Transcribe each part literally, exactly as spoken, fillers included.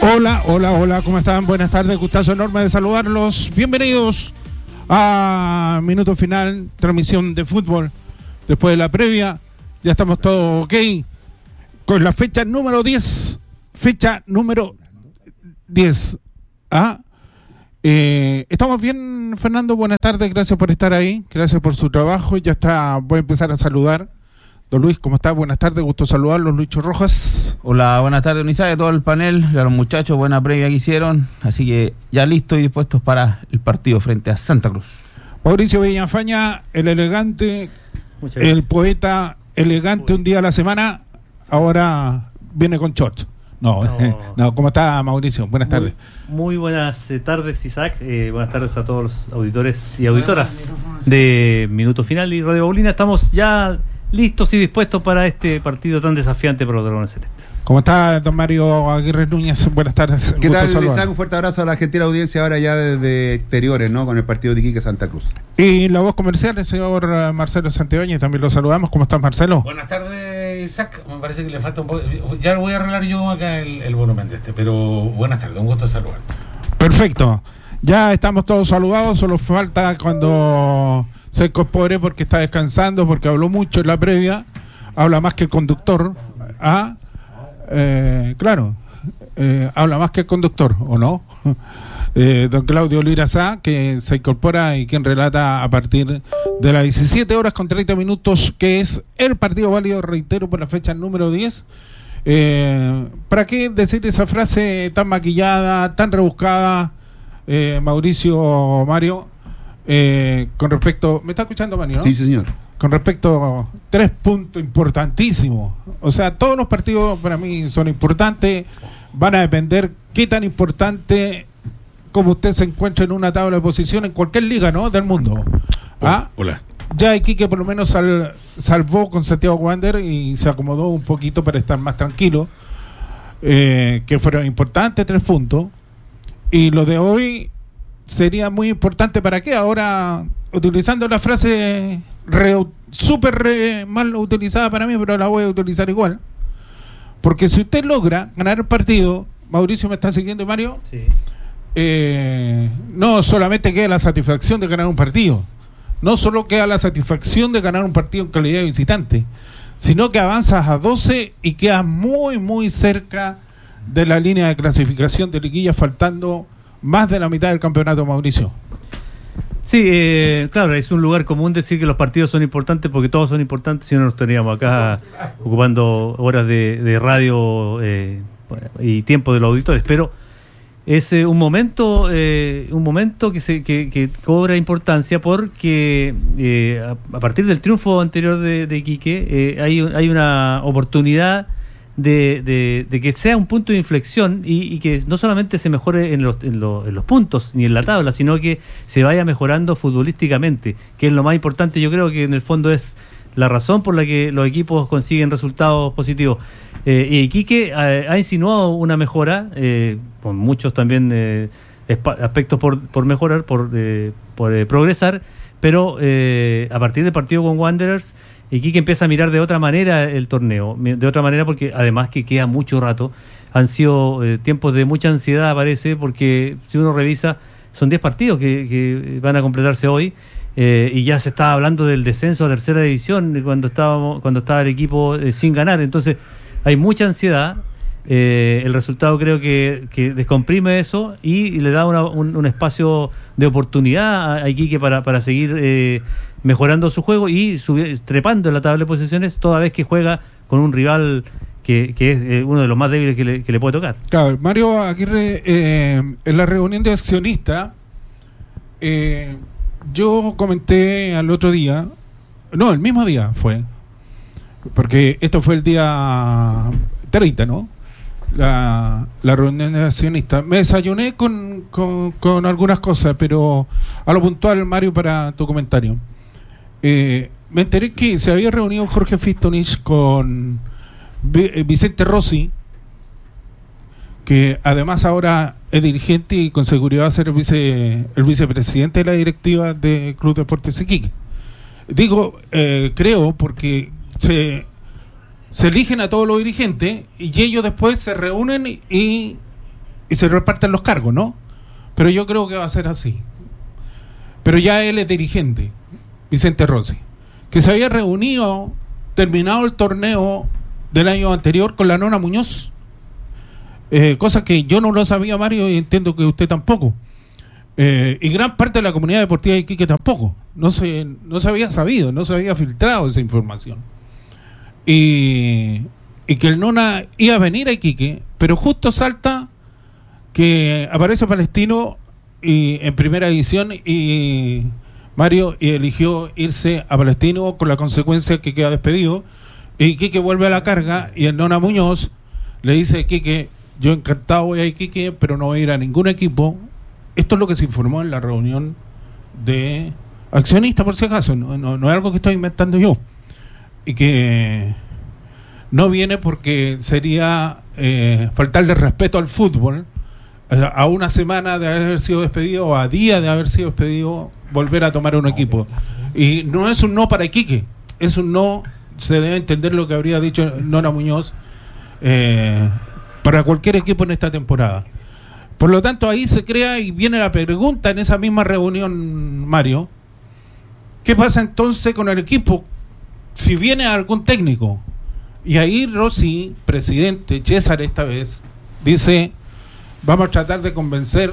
Hola, hola, hola, ¿cómo están? Buenas tardes, gustazo enorme de saludarlos. Bienvenidos a Minuto Final, transmisión de fútbol. Después de la previa, ya estamos todos ok. Con la fecha número diez. Fecha número diez. ¿Ah? Eh, ¿Estamos bien, Fernando? Buenas tardes, gracias por estar ahí. Gracias por su trabajo. Ya está, voy a empezar a saludar. Don Luis, ¿cómo está? Buenas tardes, gusto saludarlos. Lucho Rojas. Hola, buenas tardes, Unisabe, todo el panel, a los muchachos, buena previa que hicieron. Así que ya listos y dispuestos para el partido frente a Santa Cruz. Mauricio Villafaña, el elegante, el poeta elegante un día a la semana, ahora viene con shorts. No, no, no, ¿cómo está, Mauricio? Buenas tardes. Muy, muy buenas tardes, Isaac. Eh, buenas tardes a todos los auditores y auditoras de Minuto Final y Radio Paulina. Estamos ya listos y dispuestos para este partido tan desafiante para los Dragones Celestes. ¿Cómo está, don Mario Aguirre Núñez? Buenas tardes. ¿Qué tal, Isaac? Un fuerte abrazo a la gentil audiencia ahora ya desde exteriores, ¿no? Con el partido de Iquique Santa Cruz. Y la voz comercial, el señor Marcelo Santibáñez, también lo saludamos. ¿Cómo estás, Marcelo? Buenas tardes, Isaac. Me parece que le falta un poco. Ya lo voy a arreglar yo acá el, el volumen de este, pero buenas tardes, un gusto saludarte. Perfecto. Ya estamos todos saludados, solo falta cuando se incorpore porque está descansando, porque habló mucho en la previa, habla más que el conductor. ¿Ah? Eh, claro, eh, habla más que el conductor, ¿o no? eh, don Claudio Lira Sá, que se incorpora y quien relata a partir de las diecisiete horas con treinta minutos, que es el partido válido, reitero, por la fecha número diez. Eh, ¿Para qué decir esa frase tan maquillada, tan rebuscada, eh, Mauricio, Mario? Eh, con respecto, ¿me está escuchando, Mario? ¿no? Sí, señor. Con respecto a tres puntos importantísimos. O sea, todos los partidos para mí son importantes. Van a depender qué tan importante como usted se encuentra en una tabla de posición en cualquier liga, ¿no? Del mundo. ¿Ah? Hola. Ya Iquique por lo menos sal, salvó con Santiago Wander y se acomodó un poquito para estar más tranquilo. Eh, que fueron importantes, tres puntos. Y lo de hoy sería muy importante. ¿Para qué? Ahora, utilizando la frase re, súper re, mal utilizada para mí, pero la voy a utilizar igual. Porque si usted logra ganar el partido, Mauricio, ¿me está siguiendo, Mario? Sí. Eh, no solamente queda la satisfacción de ganar un partido, no solo queda la satisfacción de ganar un partido en calidad de visitante, sino que avanzas a doce y quedas muy, muy cerca de la línea de clasificación de liguilla, faltando más de la mitad del campeonato, Mauricio. Sí, eh, claro, es un lugar común decir que los partidos son importantes porque todos son importantes, si no nos estaríamos acá ocupando horas de, de radio eh, y tiempo de los auditores, pero es eh, un momento eh, un momento que se que, que cobra importancia porque eh, a, a partir del triunfo anterior de, de Iquique eh, hay, hay una oportunidad De, de, de que sea un punto de inflexión y, y que no solamente se mejore en los, en, los, en los puntos ni en la tabla, sino que se vaya mejorando futbolísticamente, que es lo más importante. Yo creo que en el fondo es la razón por la que los equipos consiguen resultados positivos. Eh, y Iquique ha, ha insinuado una mejora, eh, con muchos también eh, aspectos por, por mejorar, por, eh, por eh, progresar, pero eh, a partir del partido con Wanderers, Iquique empieza a mirar de otra manera el torneo, de otra manera porque además que queda mucho rato, han sido eh, tiempos de mucha ansiedad, parece, porque si uno revisa, son diez partidos que, que van a completarse hoy, eh, y ya se estaba hablando del descenso a tercera división cuando estábamos, cuando estaba el equipo eh, sin ganar, entonces hay mucha ansiedad. Eh, el resultado creo que, que descomprime eso y, y le da una, un, un espacio de oportunidad a Iquique para, para seguir eh, mejorando su juego y subir, trepando en la tabla de posiciones toda vez que juega con un rival que, que es eh, uno de los más débiles que le, que le puede tocar. Claro, Mario Aguirre, eh, en la reunión de accionistas, eh, yo comenté al otro día, no, el mismo día fue, porque esto fue el día treinta, ¿no? La, la reunión de accionistas. Me desayuné con, con, con algunas cosas, pero a lo puntual, Mario, para tu comentario. Eh, me enteré que se había reunido Jorge Fistonich con B- Vicente Rossi, que además ahora es dirigente y con seguridad va a ser el, vice, el vicepresidente de la directiva de Club Deportes Iquique. Digo, eh, creo, porque se... se eligen a todos los dirigentes y ellos después se reúnen y y se reparten los cargos, ¿no? Pero yo creo que va a ser así. Pero ya él es dirigente, Vicente Rossi, que se había reunido, terminado el torneo del año anterior con la Nona Muñoz, eh, cosa que yo no lo sabía, Mario, y entiendo que usted tampoco. Eh, y gran parte de la comunidad deportiva de Iquique tampoco. No se, no se había sabido, no se había filtrado esa información. Y, y que el Nona iba a venir a Iquique, pero justo salta que aparece Palestino y, en primera división, y Mario y eligió irse a Palestino con la consecuencia que queda despedido. Y Iquique vuelve a la carga y el Nona Muñoz le dice a Iquique: yo encantado voy a Iquique, pero no voy a ir a ningún equipo. Esto es lo que se informó en la reunión de accionistas, por si acaso, no, no, no es algo que estoy inventando yo. Y que no viene porque sería eh, faltarle respeto al fútbol, a, a una semana de haber sido despedido o a día de haber sido despedido, volver a tomar un equipo. Y no es un no para Iquique, es un no, se debe entender lo que habría dicho Nona Muñoz, eh, para cualquier equipo en esta temporada. Por lo tanto, ahí se crea y viene la pregunta en esa misma reunión, Mario: ¿qué pasa entonces con el equipo si viene algún técnico? Y ahí Rossi, presidente, César esta vez, dice: vamos a tratar de convencer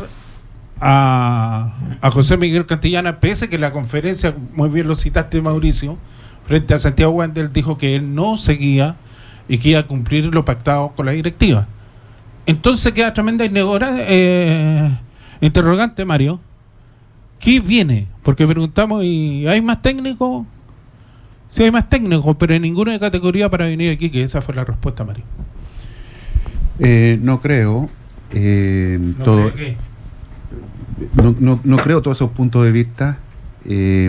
a, a José Miguel Cantillana, pese que la conferencia, muy bien lo citaste, Mauricio, frente a Santiago Wendel, dijo que él no seguía y que iba a cumplir lo pactado con la directiva. Entonces queda tremenda innegora, eh, interrogante, Mario. ¿Qué viene? Porque preguntamos, ¿y hay más técnicos? Sí, hay más técnicos, pero en ninguna categoría para venir aquí, que esa fue la respuesta, Mario. Eh, no creo. Eh, ¿No todo, cree qué? no, no, no creo todos esos puntos de vista. Eh,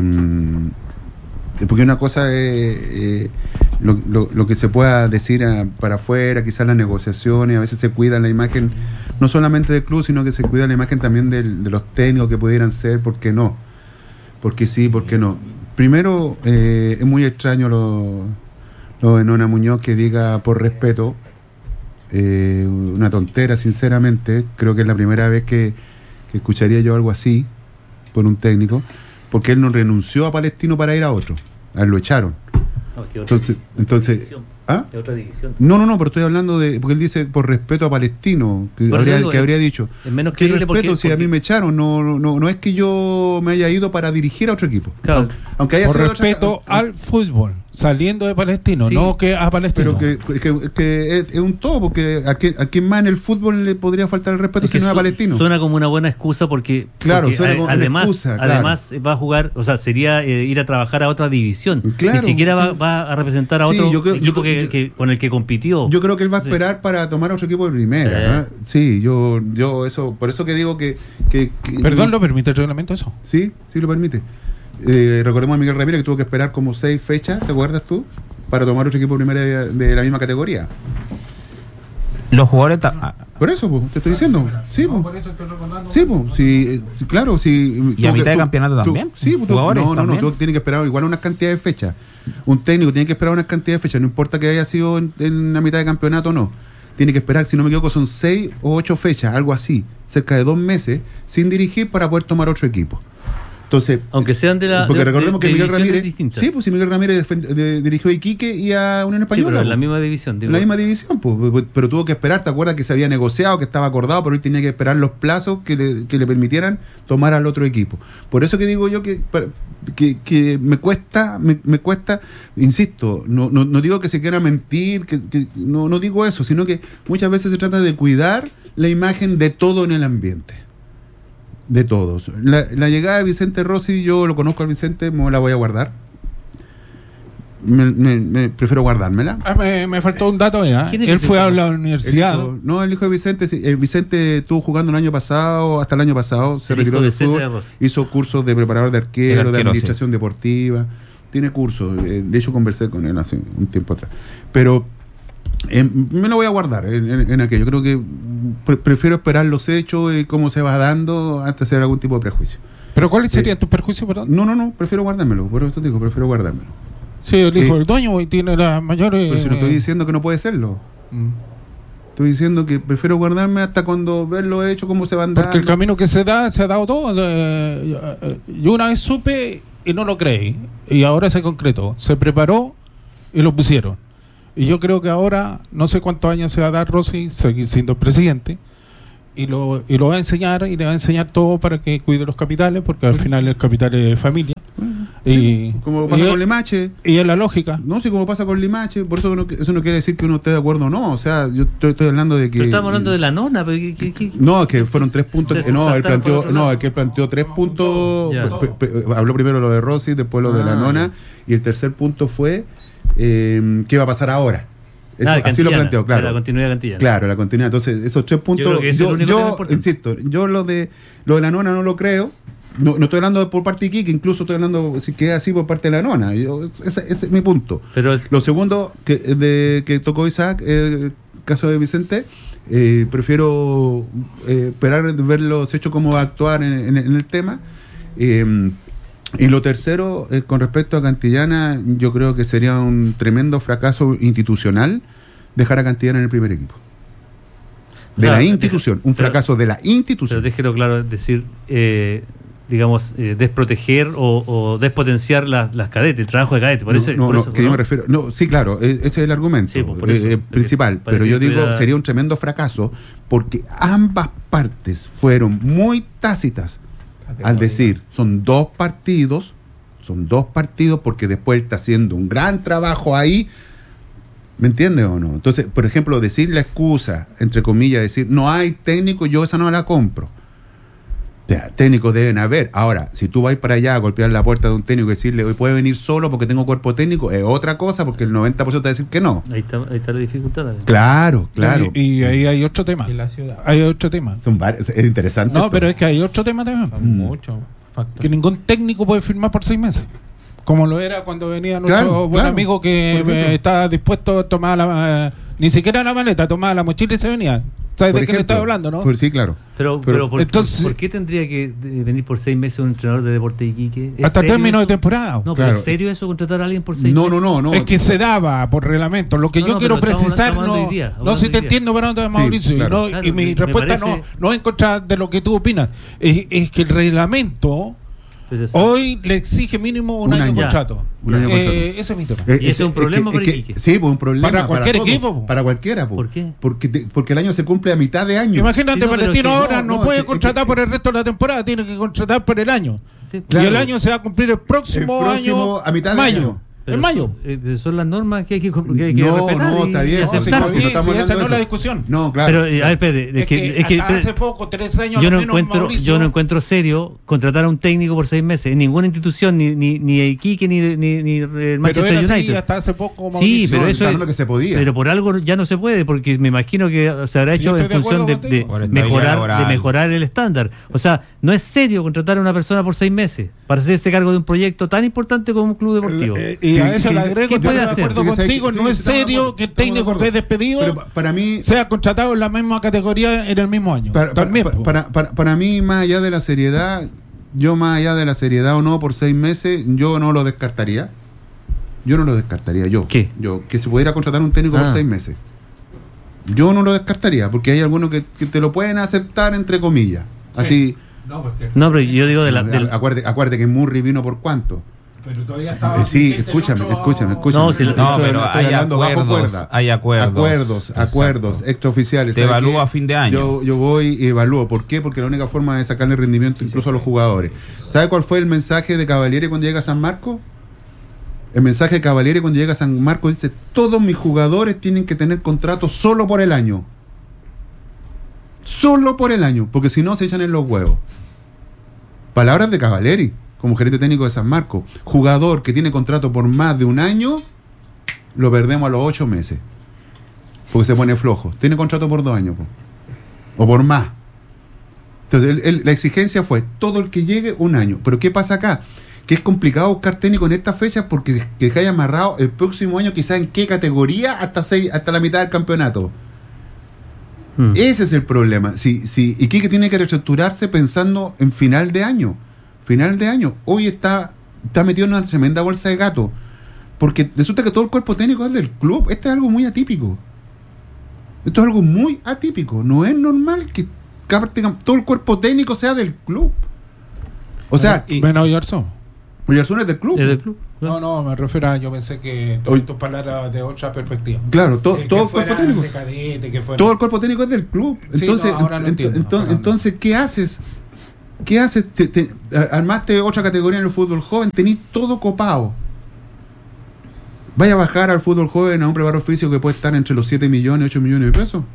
porque una cosa es eh, lo, lo, lo que se pueda decir a, para afuera, quizás las negociaciones, a veces se cuida la imagen, no solamente del club, sino que se cuida la imagen también del, de los técnicos que pudieran ser, ¿por qué no? Porque sí, ¿por qué no? Primero, eh, es muy extraño lo, lo de Nona Muñoz que diga por respeto, eh, una tontera, sinceramente. Creo que es la primera vez que, que escucharía yo algo así por un técnico, porque él no renunció a Palestino para ir a otro, a él lo echaron. No, que otra Entonces, división. entonces División. ¿ah? De otra división. No, no, no, pero estoy hablando de, porque él dice por respeto a Palestino, que, Por habría, eso digo, que es- habría dicho. es menos ¿Qué creíble respeto porque- si a mí porque- me echaron? No, no, no, no es que yo me haya ido para dirigir a otro equipo. Claro. Aunque, aunque haya Por sido otra- respeto a- al fútbol, saliendo de Palestino, Sí. no que a Palestino. Pero que, que, que es, es un todo, porque a, que, a quién más en el fútbol le podría faltar el respeto Es que si no es a su- Palestino. Suena como una buena excusa porque, Claro, porque suena a- como una además, excusa, claro. además va a jugar, o sea, sería eh, ir a trabajar a otra división. Claro, Ni siquiera va, sí. va a representar a Sí, otro yo creo- equipo yo- que, yo- que- con el que compitió. Yo creo que él va a Sí. esperar para tomar a otro equipo de primera. Eh. ¿no? Sí, yo, yo eso, por eso que digo que, que, que- Perdón, ¿lo permite el reglamento eso? Sí, sí lo permite. Eh, recordemos a Miguel Ramírez que tuvo que esperar como seis fechas, ¿te acuerdas tú? Para tomar otro equipo de primera de, de la misma categoría. Los jugadores... ta- Por eso, pues, te estoy diciendo. Sí, pues. por eso estoy recordando. Sí, pues, sí, eh, sí, claro, sí. Y a tú- mitad de tú- campeonato tú- también, Sí, pues, tú- jugadores no, no, no, también. tú tienes que esperar igual unas cantidades de fechas. Un técnico tiene que esperar unas cantidades de fechas, no importa que haya sido en, en la mitad de campeonato o no. Tiene que esperar, si no me equivoco, son seis o ocho fechas, algo así, cerca de dos meses, sin dirigir para poder tomar otro equipo. Entonces, Aunque sean de la porque de- recordemos de- que de Miguel divisiones Ramírez, distintas. sí, pues si Miguel Ramírez defen- de- dirigió a Iquique y a Unión Sí, Española. pero en la pues. misma división. digo. En la misma división, pues, pues, pero tuvo que esperar, ¿te acuerdas que se había negociado, que estaba acordado, pero él tenía que esperar los plazos que le, que le permitieran tomar al otro equipo? Por eso que digo yo que, que, que me cuesta, me, me cuesta, insisto, no, no, no digo que se quiera mentir, que, que no, no digo eso, sino que muchas veces se trata de cuidar la imagen de todo en el ambiente. De todos. La, la llegada de Vicente Rossi, yo lo conozco al Vicente, me la voy a guardar. Me, me- me- prefiero guardármela. Ah, me, me faltó un dato ya. ¿Quién es Él Vicente fue a Rossi? la El universidad. hijo- no, el hijo de Vicente, sí, el Vicente estuvo jugando el año pasado, hasta el año pasado, se El retiró hijo de del fútbol, César Rossi. hizo cursos de preparador de arquero, El de arquero, administración deportiva, tiene cursos, eh, de hecho conversé con él hace un tiempo atrás. Pero eh, me lo voy a guardar en, en- en aquello, creo que pre- prefiero esperar los hechos y cómo se va dando antes de hacer algún tipo de prejuicio. ¿Pero cuáles serían tus perjuicios, perdón? No, no, no, prefiero guardármelo, por eso te digo, prefiero guardármelo. Sí, el hijo Sí. del dueño y tiene las mayores... Pero si no estoy diciendo que no puede serlo. Mm. Estoy diciendo que prefiero guardarme hasta cuando verlo hecho, cómo se va a andar. Porque el camino que se da, se ha dado todo. Eh, yo una vez supe y no lo creí. Y ahora se concretó. Se preparó y lo pusieron. Y yo creo que ahora, no sé cuántos años se va a dar Rossi, seguir siendo presidente. Y lo, y lo va a enseñar y le va a enseñar todo para que cuide los capitales, porque al final el capital es familia. Y, como pasa y con Limache. Y es la lógica. No, sí, como pasa con Limache. Por eso no, eso no quiere decir que uno esté de acuerdo o no. O sea, yo estoy, estoy hablando de que. Pero estamos hablando de la nona. Pero ¿qué, qué, qué? No, que fueron tres puntos. Se No, él planteó, por no, es que él planteó tres puntos. Pe, pe, habló primero lo de Rossi, después lo ah, de la nona. Ya. Y el tercer punto fue eh, ¿qué va a pasar ahora? Eso, ah, así lo planteó, claro. La continuidad cantillana. Claro, la continuidad. Entonces, esos tres puntos. Yo, yo, yo insisto, yo lo de lo de la nona no lo creo. No, no estoy hablando por parte de Iquique, incluso estoy hablando si queda así por parte de la nona. Yo, ese, ese es mi punto. Pero lo segundo que, de, que tocó Isaac, el caso de Vicente, eh, prefiero eh, esperar ver los hechos, cómo va a actuar en, en, en el tema. Eh, y lo tercero, eh, con respecto a Cantillana, yo creo que sería un tremendo fracaso institucional dejar a Cantillana en el primer equipo. De o sea, la institución, deja, un fracaso pero, de la institución. Pero déjelo claro, es decir, eh, digamos, eh, desproteger o, o despotenciar la, las cadetes, el trabajo de cadetes. Por no, eso, no, por no eso, que ¿no? yo me refiero. No, sí, claro, ese es el argumento sí, pues, eso, eh, principal. Pero yo digo, era... sería un tremendo fracaso porque ambas partes fueron muy tácitas al decir, son dos partidos, son dos partidos porque después él está haciendo un gran trabajo ahí. ¿Me entiendes o no? Entonces, por ejemplo, decir la excusa, entre comillas, decir, no hay técnico, yo esa no la compro. O sea, técnicos deben haber. Ahora, si tú vas para allá a golpear la puerta de un técnico y decirle, hoy puede venir solo porque tengo cuerpo técnico, es otra cosa porque el noventa por ciento te va a decir que no. Ahí está, ahí está la dificultad. ¿eh? Claro, claro. Y, y ahí hay otro tema. En la ciudad. Hay otro tema. Son varios, es interesante. No, esto. pero es que hay otro tema también. Son muchos factores. Que ningún técnico puede firmar por seis meses. Como lo era cuando venía nuestro claro, buen claro. amigo que eh, estaba dispuesto a tomar la, eh, ni siquiera la maleta, tomaba la mochila y se venía. ¿Sabes por de ejemplo, qué le estaba hablando, no? Por, sí, claro. Pero, pero, pero ¿por, entonces, ¿por qué tendría que venir por seis meses un entrenador de Deportes Iquique? Hasta término de temporada. No, claro. pero ¿es serio eso contratar a alguien por seis no, meses? No, no, no. Es que se daba por reglamento. Lo que no, yo no, quiero precisar, no, día, no si te entiendo, pero no, Mauricio. Sí, claro. Y, no, claro, y mi me respuesta parece... no, no es en contra de lo que tú opinas. Es, es que el reglamento hoy le exige mínimo un, un año de contrato. Un año eh, contrato. Ese es mi tema. Eh, y ese es un problema es que, para es Iquique. Que, sí, pues un problema para cualquier para equipo. Todo, para cualquiera. Po. ¿Por qué? Porque, te, porque el año se cumple a mitad de año. Imagínate, sí, no, Palestino que, ahora no, no, no puede es que, contratar es que, por el resto de la temporada, tiene que contratar por el año. Sí, claro. Y el año se va a cumplir el próximo, el próximo año, a mitad de mayo. año. En mayo. Eh, son las normas que hay que, que, hay que no, respetar. No, está bien. Y no, aceptar. sí, sí, esa no es la discusión. No, claro. Pero, eh, a ver, espérate, es, es que, que, es que hasta hace poco, tres años yo no, menos, encuentro, yo no encuentro serio contratar a un técnico por seis meses en ninguna institución, ni ni ni Iquique, ni, ni, ni el Manchester pero era United. Así hasta hace poco, Mauricio. Sí, pero no, eso es, que se podía. Pero por algo ya no se puede, porque me imagino que se habrá sí, hecho en de función de, de mejorar de mejorar el estándar. O sea, no es serio contratar a una persona por seis meses para hacerse cargo de un proyecto tan importante como un club deportivo. Eh, y a eso le agrego, ¿qué puede de hacer? acuerdo contigo, sí, no es serio que el técnico que es despedido pero para mí, sea contratado en la misma categoría en el mismo año. Para, También, para, para, para, para mí, más allá de la seriedad, yo más allá de la seriedad o no por seis meses, yo no lo descartaría. Yo no lo descartaría, yo. ¿Qué? Yo, que se pudiera contratar un técnico ah. por seis meses. Yo no lo descartaría, porque hay algunos que, que te lo pueden aceptar entre comillas. Sí. Así. No, porque... no, pero yo digo de la... Del... Acuérdate, acuérdate que Murray vino por cuánto. Pero todavía estaba sí, escúchame, escúchame, escúchame. No, si, no estoy, pero estoy hay, acuerdos, hay acuerdos. Acuerdos, acuerdos extraoficiales. Te evalúo a fin de año. Yo, yo voy y evalúo. ¿Por qué? Porque la única forma de sacarle rendimiento sí, incluso sí, a los jugadores. ¿Sabe cuál fue el mensaje de Cavalieri cuando llega a San Marcos? El mensaje de Cavalieri cuando llega a San Marcos dice: todos mis jugadores tienen que tener contrato solo por el año. Solo por el año, porque si no se echan en los huevos. Palabras de Cavalieri como gerente técnico de San Marcos. Jugador que tiene contrato por más de un año, lo perdemos a los ocho meses. Porque se pone flojo. Tiene contrato por dos años. Po. O por más. Entonces, él, él, la exigencia fue todo el que llegue un año. Pero ¿qué pasa acá? Que es complicado buscar técnico en estas fechas porque que haya amarrado el próximo año quizá en qué categoría hasta, seis, hasta la mitad del campeonato. Hmm. Ese es el problema. Si, si Iquique tiene que reestructurarse pensando en final de año. Final de año, hoy está, está metido en una tremenda bolsa de gato, porque resulta que todo el cuerpo técnico es del club. Este es algo muy atípico. Esto es algo muy atípico. No es normal que todo el cuerpo técnico sea del club. O sea, y, bueno, Oyarzún. Oyarzún es del club. ¿Es del club? No, no, me refiero a, yo pensé que todas tus palabras de otra perspectiva. Claro, to, que, todo que el cuerpo técnico. Cadete, que fuera... Todo el cuerpo técnico es del club. Entonces, sí, no, ahora lo ent- entiendo, ent- ahora entonces, ¿qué haces? ¿Qué haces? Te, te, armaste otra categoría en el fútbol joven, tenés todo copado. Vaya a bajar al fútbol joven a un preparador físico que puede estar entre los siete millones y ocho millones de pesos.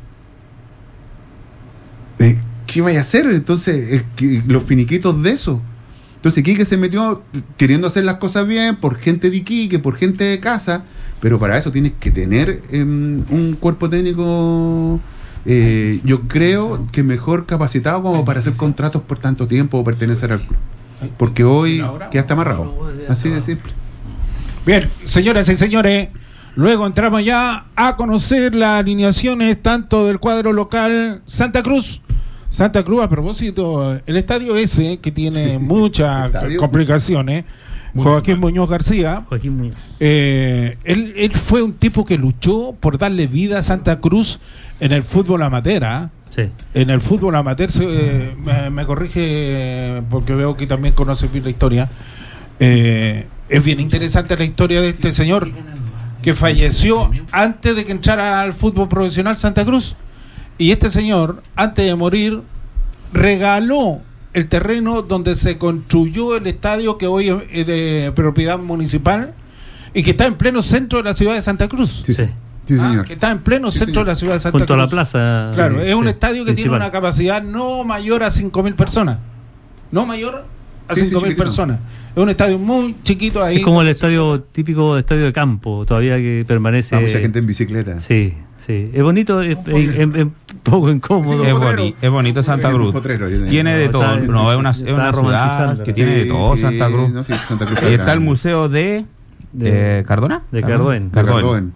Eh, ¿Qué vaya a hacer? Entonces, eh, que, los finiquitos de eso. Entonces, Iquique se metió queriendo hacer las cosas bien por gente de Iquique, por gente de casa, pero para eso tienes que tener eh, un cuerpo técnico, eh, yo creo que mejor capacitado como para hacer contratos por tanto tiempo o pertenecer al club. Porque hoy ya está amarrado. Así de simple. Bien, señoras y señores, luego entramos ya a conocer las alineaciones tanto del cuadro local Santa Cruz. Santa Cruz, a propósito, el estadio ese que tiene sí, muchas complicaciones, Muy Joaquín mal. Muñoz García, Joaquín Muñoz. Eh, él, él fue un tipo que luchó por darle vida a Santa Cruz en el fútbol amateur. ¿eh? Sí. En el fútbol amateur, eh, me, me corrige porque veo que también conoce bien la historia. Eh, es bien interesante la historia de este señor que falleció antes de que entrara al fútbol profesional Santa Cruz. Y este señor, antes de morir, regaló el terreno donde se construyó el estadio que hoy es de propiedad municipal y que está en pleno centro de la ciudad de Santa Cruz. Sí, sí. Sí, señor. Ah, que está en pleno sí, centro señor. de la ciudad de Santa Junto Cruz. Junto a la plaza. Claro, sí, es un sí, estadio que principal. tiene una capacidad no mayor a cinco mil personas. No mayor a sí, cinco mil sí, personas. Es un estadio muy chiquito ahí. Es como el estadio típico estadio de campo, todavía que permanece. Ah, mucha gente en bicicleta. Sí, sí. Es bonito, es, es, es, es poco incómodo. Es, boni es bonito Santa Cruz. Tiene de todo. No, es una, es una ciudad que tiene de todo sí, Santa Cruz. No, sí, Santa Cruz Ahí está el museo de, de eh, Cardona. De Cardón. Cardón.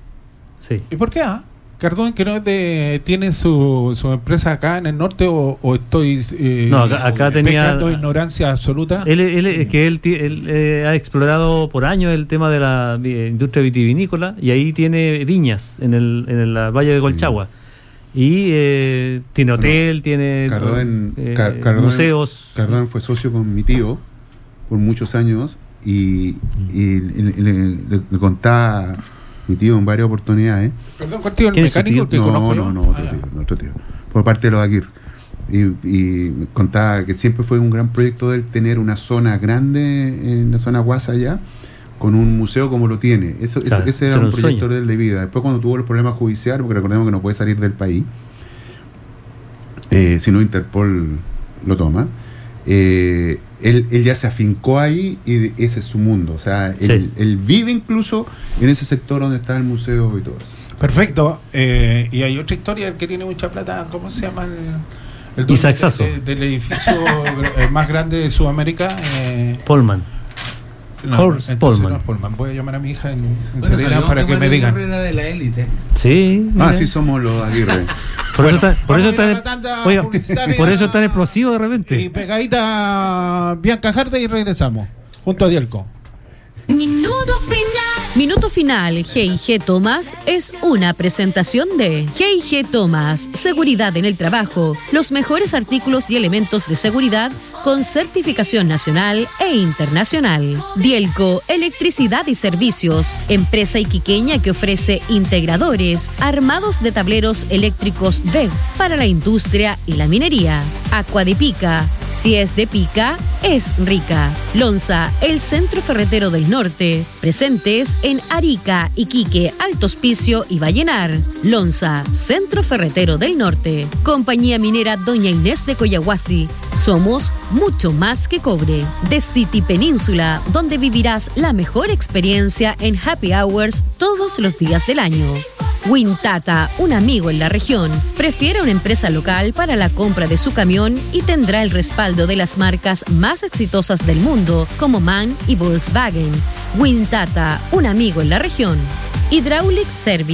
Sí. ¿Y por qué? Ah? Cardón, que no es de, tiene su, su empresa acá en el norte o, o estoy eh, no, acá, acá tenía pecando ignorancia absoluta. Él, él es que él, él eh, ha explorado por años el tema de la eh, industria vitivinícola y ahí tiene viñas en el, en el valle de Colchagua. Sí. Y eh, tiene hotel, bueno, tiene Cardón, eh, Car Cardón, museos. Cardón fue socio con mi tío por muchos años y, y, y le, le, le contaba mi tío en varias oportunidades. Perdón, contigo el mecánico que no, conozco no, yo. no, otro, ah, tío, otro tío, por parte de los Aguirre. Y, y me contaba que siempre fue un gran proyecto de él tener una zona grande en la zona Guasa allá, con un museo como lo tiene. Eso, claro, ese era un, un proyecto de él de vida. Después cuando tuvo los problemas judiciales, porque recordemos que no puede salir del país, eh, si no Interpol lo toma, eh, Él, él ya se afincó ahí y ese es su mundo. O sea, él, sí. él vive incluso en ese sector donde está el museo y todo eso. Perfecto. Eh, y hay otra historia que tiene mucha plata. ¿Cómo se llama? El, el Isaac Sasso. De, de, del edificio más grande de Sudamérica. Eh, Polman. No, Horst Polman. No es Polman. Voy a llamar a mi hija en, en bueno, Serena para que me digan. De la élite. Sí. Ah, sí somos los Aguirre. Por bueno, eso está, por eso están, oiga, por eso es tan explosivo de repente. Y pegadita Bianca Jarde y regresamos junto a Dielco. Minuto final. Minuto final. G y G Thomas es una presentación de G y G Thomas. Seguridad en el trabajo. Los mejores artículos y elementos de seguridad con certificación nacional e internacional. Dielco, electricidad y servicios. Empresa iquiqueña que ofrece integradores, armados de tableros eléctricos B E V para la industria y la minería. Aqua de Pica. Si es de pica, es rica. Lonza, el centro ferretero del norte. Presentes en Arica, Iquique, Alto Hospicio y Vallenar. Lonza, centro ferretero del norte. Compañía minera Doña Inés de Coyahuasi. Somos mucho más que cobre. The City Península, donde vivirás la mejor experiencia en happy hours todos los días del año. Wintata, un amigo en la región, prefiere una empresa local para la compra de su camión y tendrá el respaldo de las marcas más exitosas del mundo como MAN y Volkswagen. Wintata, un amigo en la región. Hydraulic Service,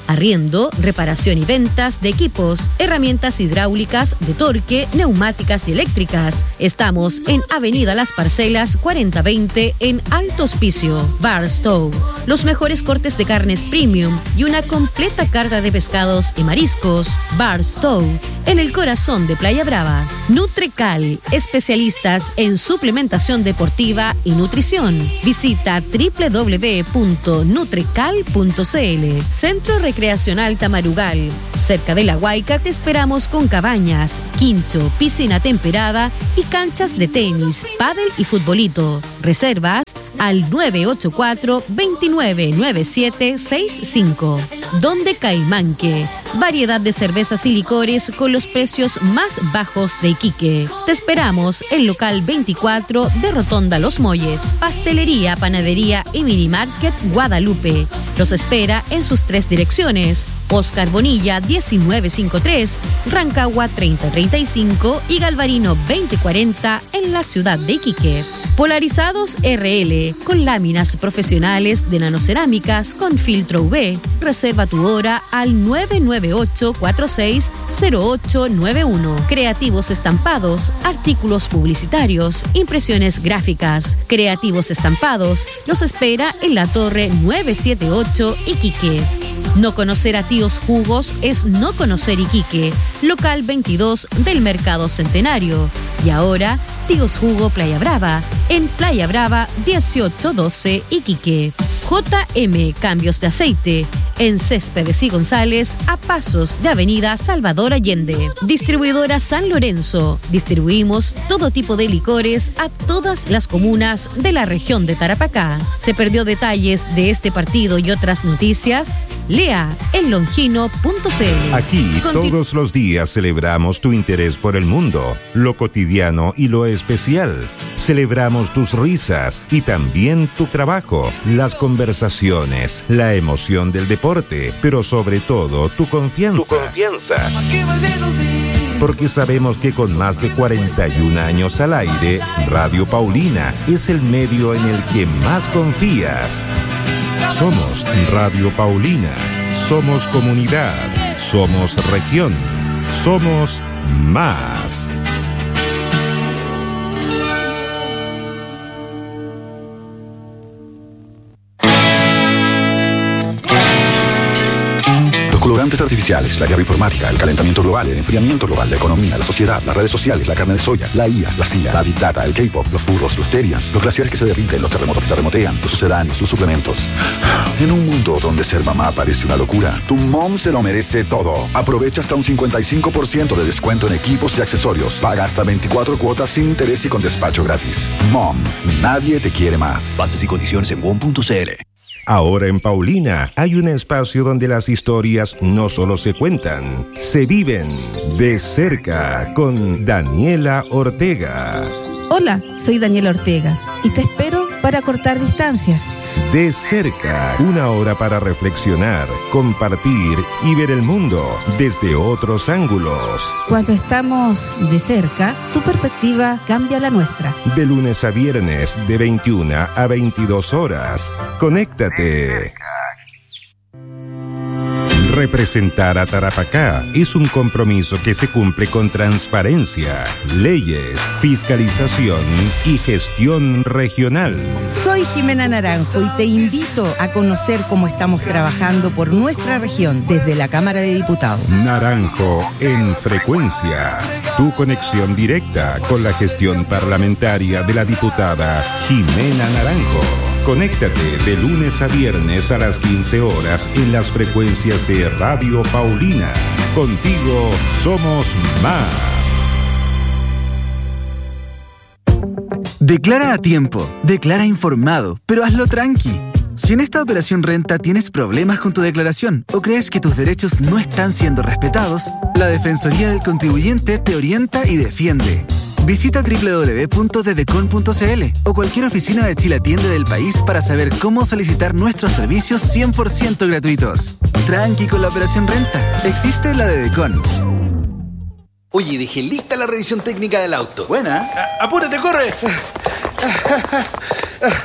arriendo, reparación y ventas de equipos, herramientas hidráulicas, de torque, neumáticas y eléctricas. Estamos en Avenida Las Parcelas cuarenta veinte en Alto Hospicio. Barstow, los mejores cortes de carnes premium y una completa carga de pescados y mariscos. Barstow, en el corazón de Playa Brava. Nutrecal, especialistas en suplementación deportiva y nutrición. Visita doble u doble u doble u punto nutrecal punto c l. Centro Recreacional Tamarugal. Cerca de la Huayca te esperamos con cabañas, quincho, piscina temperada y canchas de tenis, pádel y futbolito. Reservas al nueve ocho cuatro, dos nueve nueve siete seis cinco. Donde Caimanque, variedad de cervezas y licores con los precios más bajos de Iquique. Te esperamos en local veinticuatro de Rotonda Los Molles. Pastelería, panadería y mini market Guadalupe. Los espera en sus tres direcciones: Oscar Bonilla diecinueve cincuenta y tres, Rancagua treinta treinta y cinco y Galvarino veinte cuarenta en la ciudad de Iquique. Polarizados R L, con láminas profesionales de nanocerámicas con filtro U V. Reserva tu hora al nueve nueve ocho cuatro seis cero ocho nueve uno. Creativos Estampados, artículos publicitarios, impresiones gráficas. Creativos Estampados los espera en la Torre novecientos setenta y ocho Iquique. No conocer a Tíos Jugos es no conocer Iquique. Local veintidós del Mercado Centenario. Y ahora, Tíos Jugo Playa Brava, en Playa Brava dieciocho doce Iquique. J M Cambios de Aceite, en Céspedes y González, a pasos de Avenida Salvador Allende. Distribuidora San Lorenzo. Distribuimos todo tipo de licores a todas las comunas de la región de Tarapacá. ¿Se perdió detalles de este partido y otras noticias? Lea en longino punto c l. Aquí Continu- todos los días celebramos tu interés por el mundo, lo cotidiano y lo especial. Celebramos tus risas y también tu trabajo, las conversaciones, la emoción del deporte, pero sobre todo tu confianza. Tu confianza. Porque sabemos que con más de cuarenta y un años al aire, Radio Paulina es el medio en el que más confías. Somos Radio Paulina, somos comunidad, somos región, somos más. Colorantes artificiales, la guerra informática, el calentamiento global, el enfriamiento global, la economía, la sociedad, las redes sociales, la carne de soya, la I A, la C I A, la Big Data, el K-pop, los furros, los terias, los glaciares que se derriten, los terremotos que terremotean, los sucedáneos, los suplementos. En un mundo donde ser mamá parece una locura, tu mom se lo merece todo. Aprovecha hasta un cincuenta y cinco por ciento de descuento en equipos y accesorios. Paga hasta veinticuatro cuotas sin interés y con despacho gratis. Mom, nadie te quiere más. Bases y condiciones en wom punto c l. Ahora en Paulina hay un espacio donde las historias no solo se cuentan, se viven de cerca con Daniela Ortega. Hola, soy Daniela Ortega y te espero para cortar distancias. De cerca, una hora para reflexionar, compartir y ver el mundo desde otros ángulos. Cuando estamos de cerca, tu perspectiva cambia la nuestra. De lunes a viernes, de veintiuna a veintidós horas. Conéctate. Representar a Tarapacá es un compromiso que se cumple con transparencia, leyes, fiscalización y gestión regional. Soy Jimena Naranjo y te invito a conocer cómo estamos trabajando por nuestra región desde la Cámara de Diputados. Naranjo en frecuencia. Tu conexión directa con la gestión parlamentaria de la diputada Jimena Naranjo. Conéctate de lunes a viernes a las quince horas en las frecuencias de Radio Paulina. Contigo somos más. Declara a tiempo, declara informado, pero hazlo tranqui. Si en esta operación renta tienes problemas con tu declaración o crees que tus derechos no están siendo respetados, la Defensoría del Contribuyente te orienta y defiende. Visita doble u doble u doble u punto dedecon punto c l o cualquier oficina de Chile Atiende del país para saber cómo solicitar nuestros servicios cien por ciento gratuitos. Tranqui con la operación renta. Existe la Dedecon. Oye, dejé lista la revisión técnica del auto. Buena. A- apúrate, corre.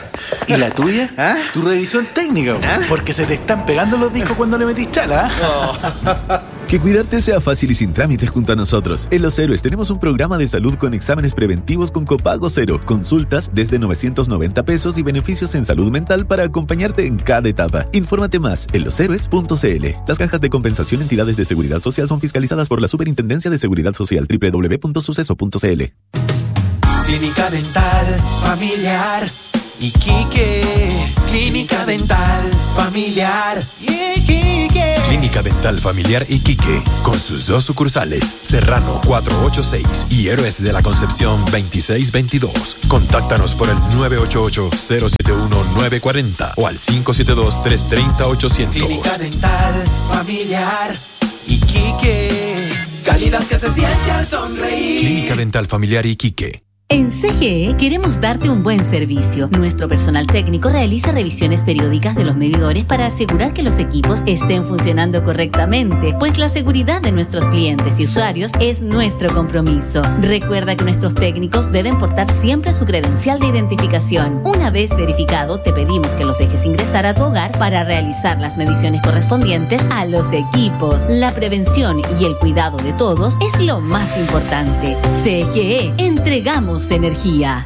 ¿Y la tuya? ¿Ah? Tu revisión técnica, ¿ah? Porque se te están pegando los discos cuando le metís chala. ¿Ah? Que cuidarte sea fácil y sin trámites junto a nosotros. En Los Héroes tenemos un programa de salud con exámenes preventivos con copago cero, consultas desde novecientos noventa pesos y beneficios en salud mental para acompañarte en cada etapa. Infórmate más en los héroes punto c l. Las cajas de compensación entidades de seguridad social son fiscalizadas por la Superintendencia de Seguridad Social doble u doble u doble u punto suceso punto c l. Clínica Dental Familiar Iquique. Clínica Dental Familiar Iquique. Clínica Dental Familiar Iquique, con sus dos sucursales, Serrano cuatrocientos ochenta y seis y Héroes de la Concepción veintiséis veintidós. Contáctanos por el nueve ocho ocho, cero siete uno, nueve cuatro cero o al cinco siete dos, tres tres cero, ochocientos. Clínica Dental Familiar Iquique. Calidad que se siente al sonreír. Clínica Dental Familiar Iquique. En C G E queremos darte un buen servicio. Nuestro personal técnico realiza revisiones periódicas de los medidores para asegurar que los equipos estén funcionando correctamente, pues la seguridad de nuestros clientes y usuarios es nuestro compromiso. Recuerda que nuestros técnicos deben portar siempre su credencial de identificación. Una vez verificado, te pedimos que los dejes ingresar a tu hogar para realizar las mediciones correspondientes a los equipos. La prevención y el cuidado de todos es lo más importante. C G E, entregamos energía.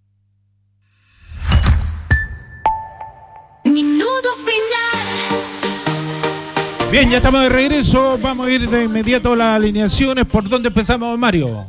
Minuto final. Bien, ya estamos de regreso. Vamos a ir de inmediato a las alineaciones. ¿Por dónde empezamos, Mario?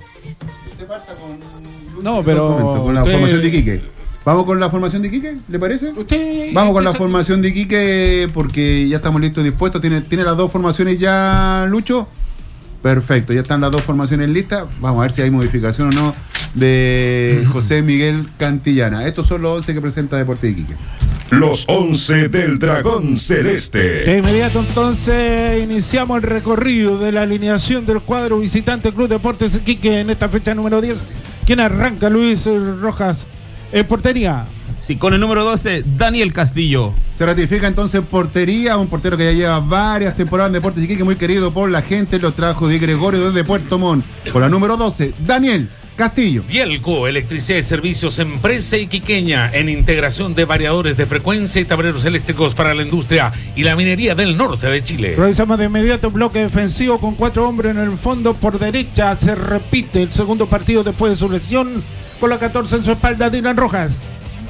No, pero con la usted... formación de Iquique. ¿Vamos con la formación de Iquique? ¿Le parece? ¿Usted... Vamos con la usted... formación de Iquique porque ya estamos listos y dispuestos. ¿Tiene, ¿Tiene las dos formaciones ya, Lucho? Perfecto, ya están las dos formaciones listas. Vamos a ver si hay modificación o no de José Miguel Cantillana. Estos son los once que presenta Deportes Iquique. Los once del Dragón Celeste. De inmediato entonces iniciamos el recorrido de la alineación del cuadro visitante Club Deportes Iquique en esta fecha número diez. ¿Quién arranca? Luis Rojas en portería. Sí, con el número doce, Daniel Castillo. Se ratifica entonces portería, un portero que ya lleva varias temporadas en Deportes Iquique, muy querido por la gente, lo trajo Di Gregorio desde Puerto Montt. Con la número doce, Daniel Castillo. Bielco, electricidad y servicios, empresa iquiqueña en integración de variadores de frecuencia y tableros eléctricos para la industria y la minería del norte de Chile. Realizamos de inmediato un bloque defensivo con cuatro hombres en el fondo. Por derecha se repite el segundo partido después de su lesión, con la catorce en su espalda, Dylan Rojas.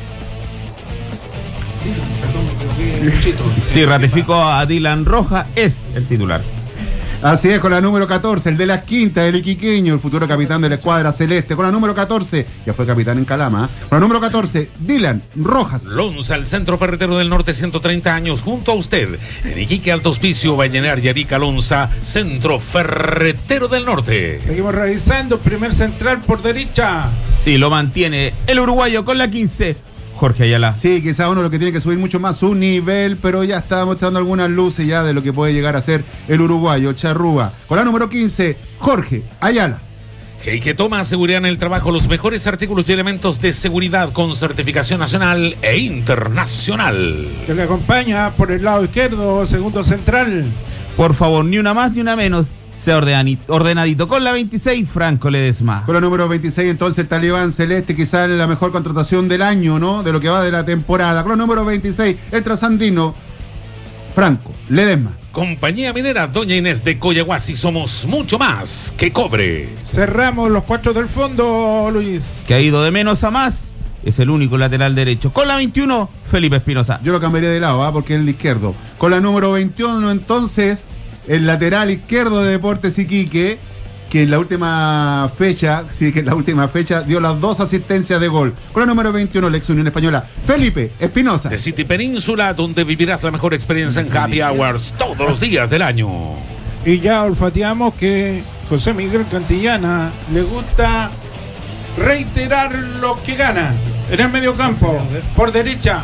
Sí, ratifico a Dylan Rojas, es el titular. Así es, con la número catorce, el de las quintas, el iquiqueño, el futuro capitán de la escuadra celeste. Con la número catorce, ya fue capitán en Calama. Con la número catorce, Dylan Rojas. Lonza, el Centro Ferretero del Norte, ciento treinta años, junto a usted. En Iquique, Alto Hospicio, Vallenar y Arica, Lonza, Centro Ferretero del Norte. Seguimos revisando, primer central por derecha. Sí, lo mantiene el uruguayo con la quince. Jorge Ayala. Sí, quizá uno lo que tiene que subir mucho más su nivel, pero ya está mostrando algunas luces ya de lo que puede llegar a ser el uruguayo, Charrúa. Con la número quince, Jorge Ayala. Heike toma seguridad en el trabajo, los mejores artículos y elementos de seguridad con certificación nacional e internacional. Que le acompaña por el lado izquierdo, segundo central. Por favor, ni una más ni una menos. Sea ordenadito. Con la veintiséis, Franco Ledesma. Con la número veintiséis, entonces, el Talibán Celeste, quizás la mejor contratación del año, ¿no? De lo que va de la temporada. Con la número veintiséis, el trasandino, Franco Ledesma. Compañía Minera Doña Inés de Coyahuasi, somos mucho más que cobre. Cerramos los cuatro del fondo, Luis. Que ha ido de menos a más. Es el único lateral derecho. Con la veintiuno, Felipe Espinosa. Yo lo cambiaría de lado, ¿eh? Porque es el izquierdo. Con la número veintiuno, entonces, el lateral izquierdo de Deportes Iquique, que en la última fecha, sí, que en la última fecha dio las dos asistencias de gol. Con la número veintiuno, la ex Unión Española, Felipe Espinosa. De City Península, donde vivirás la mejor experiencia en Happy Hours todos los días del año. Y ya olfateamos que José Miguel Cantillana le gusta reiterar lo que gana en el medio campo, por derecha.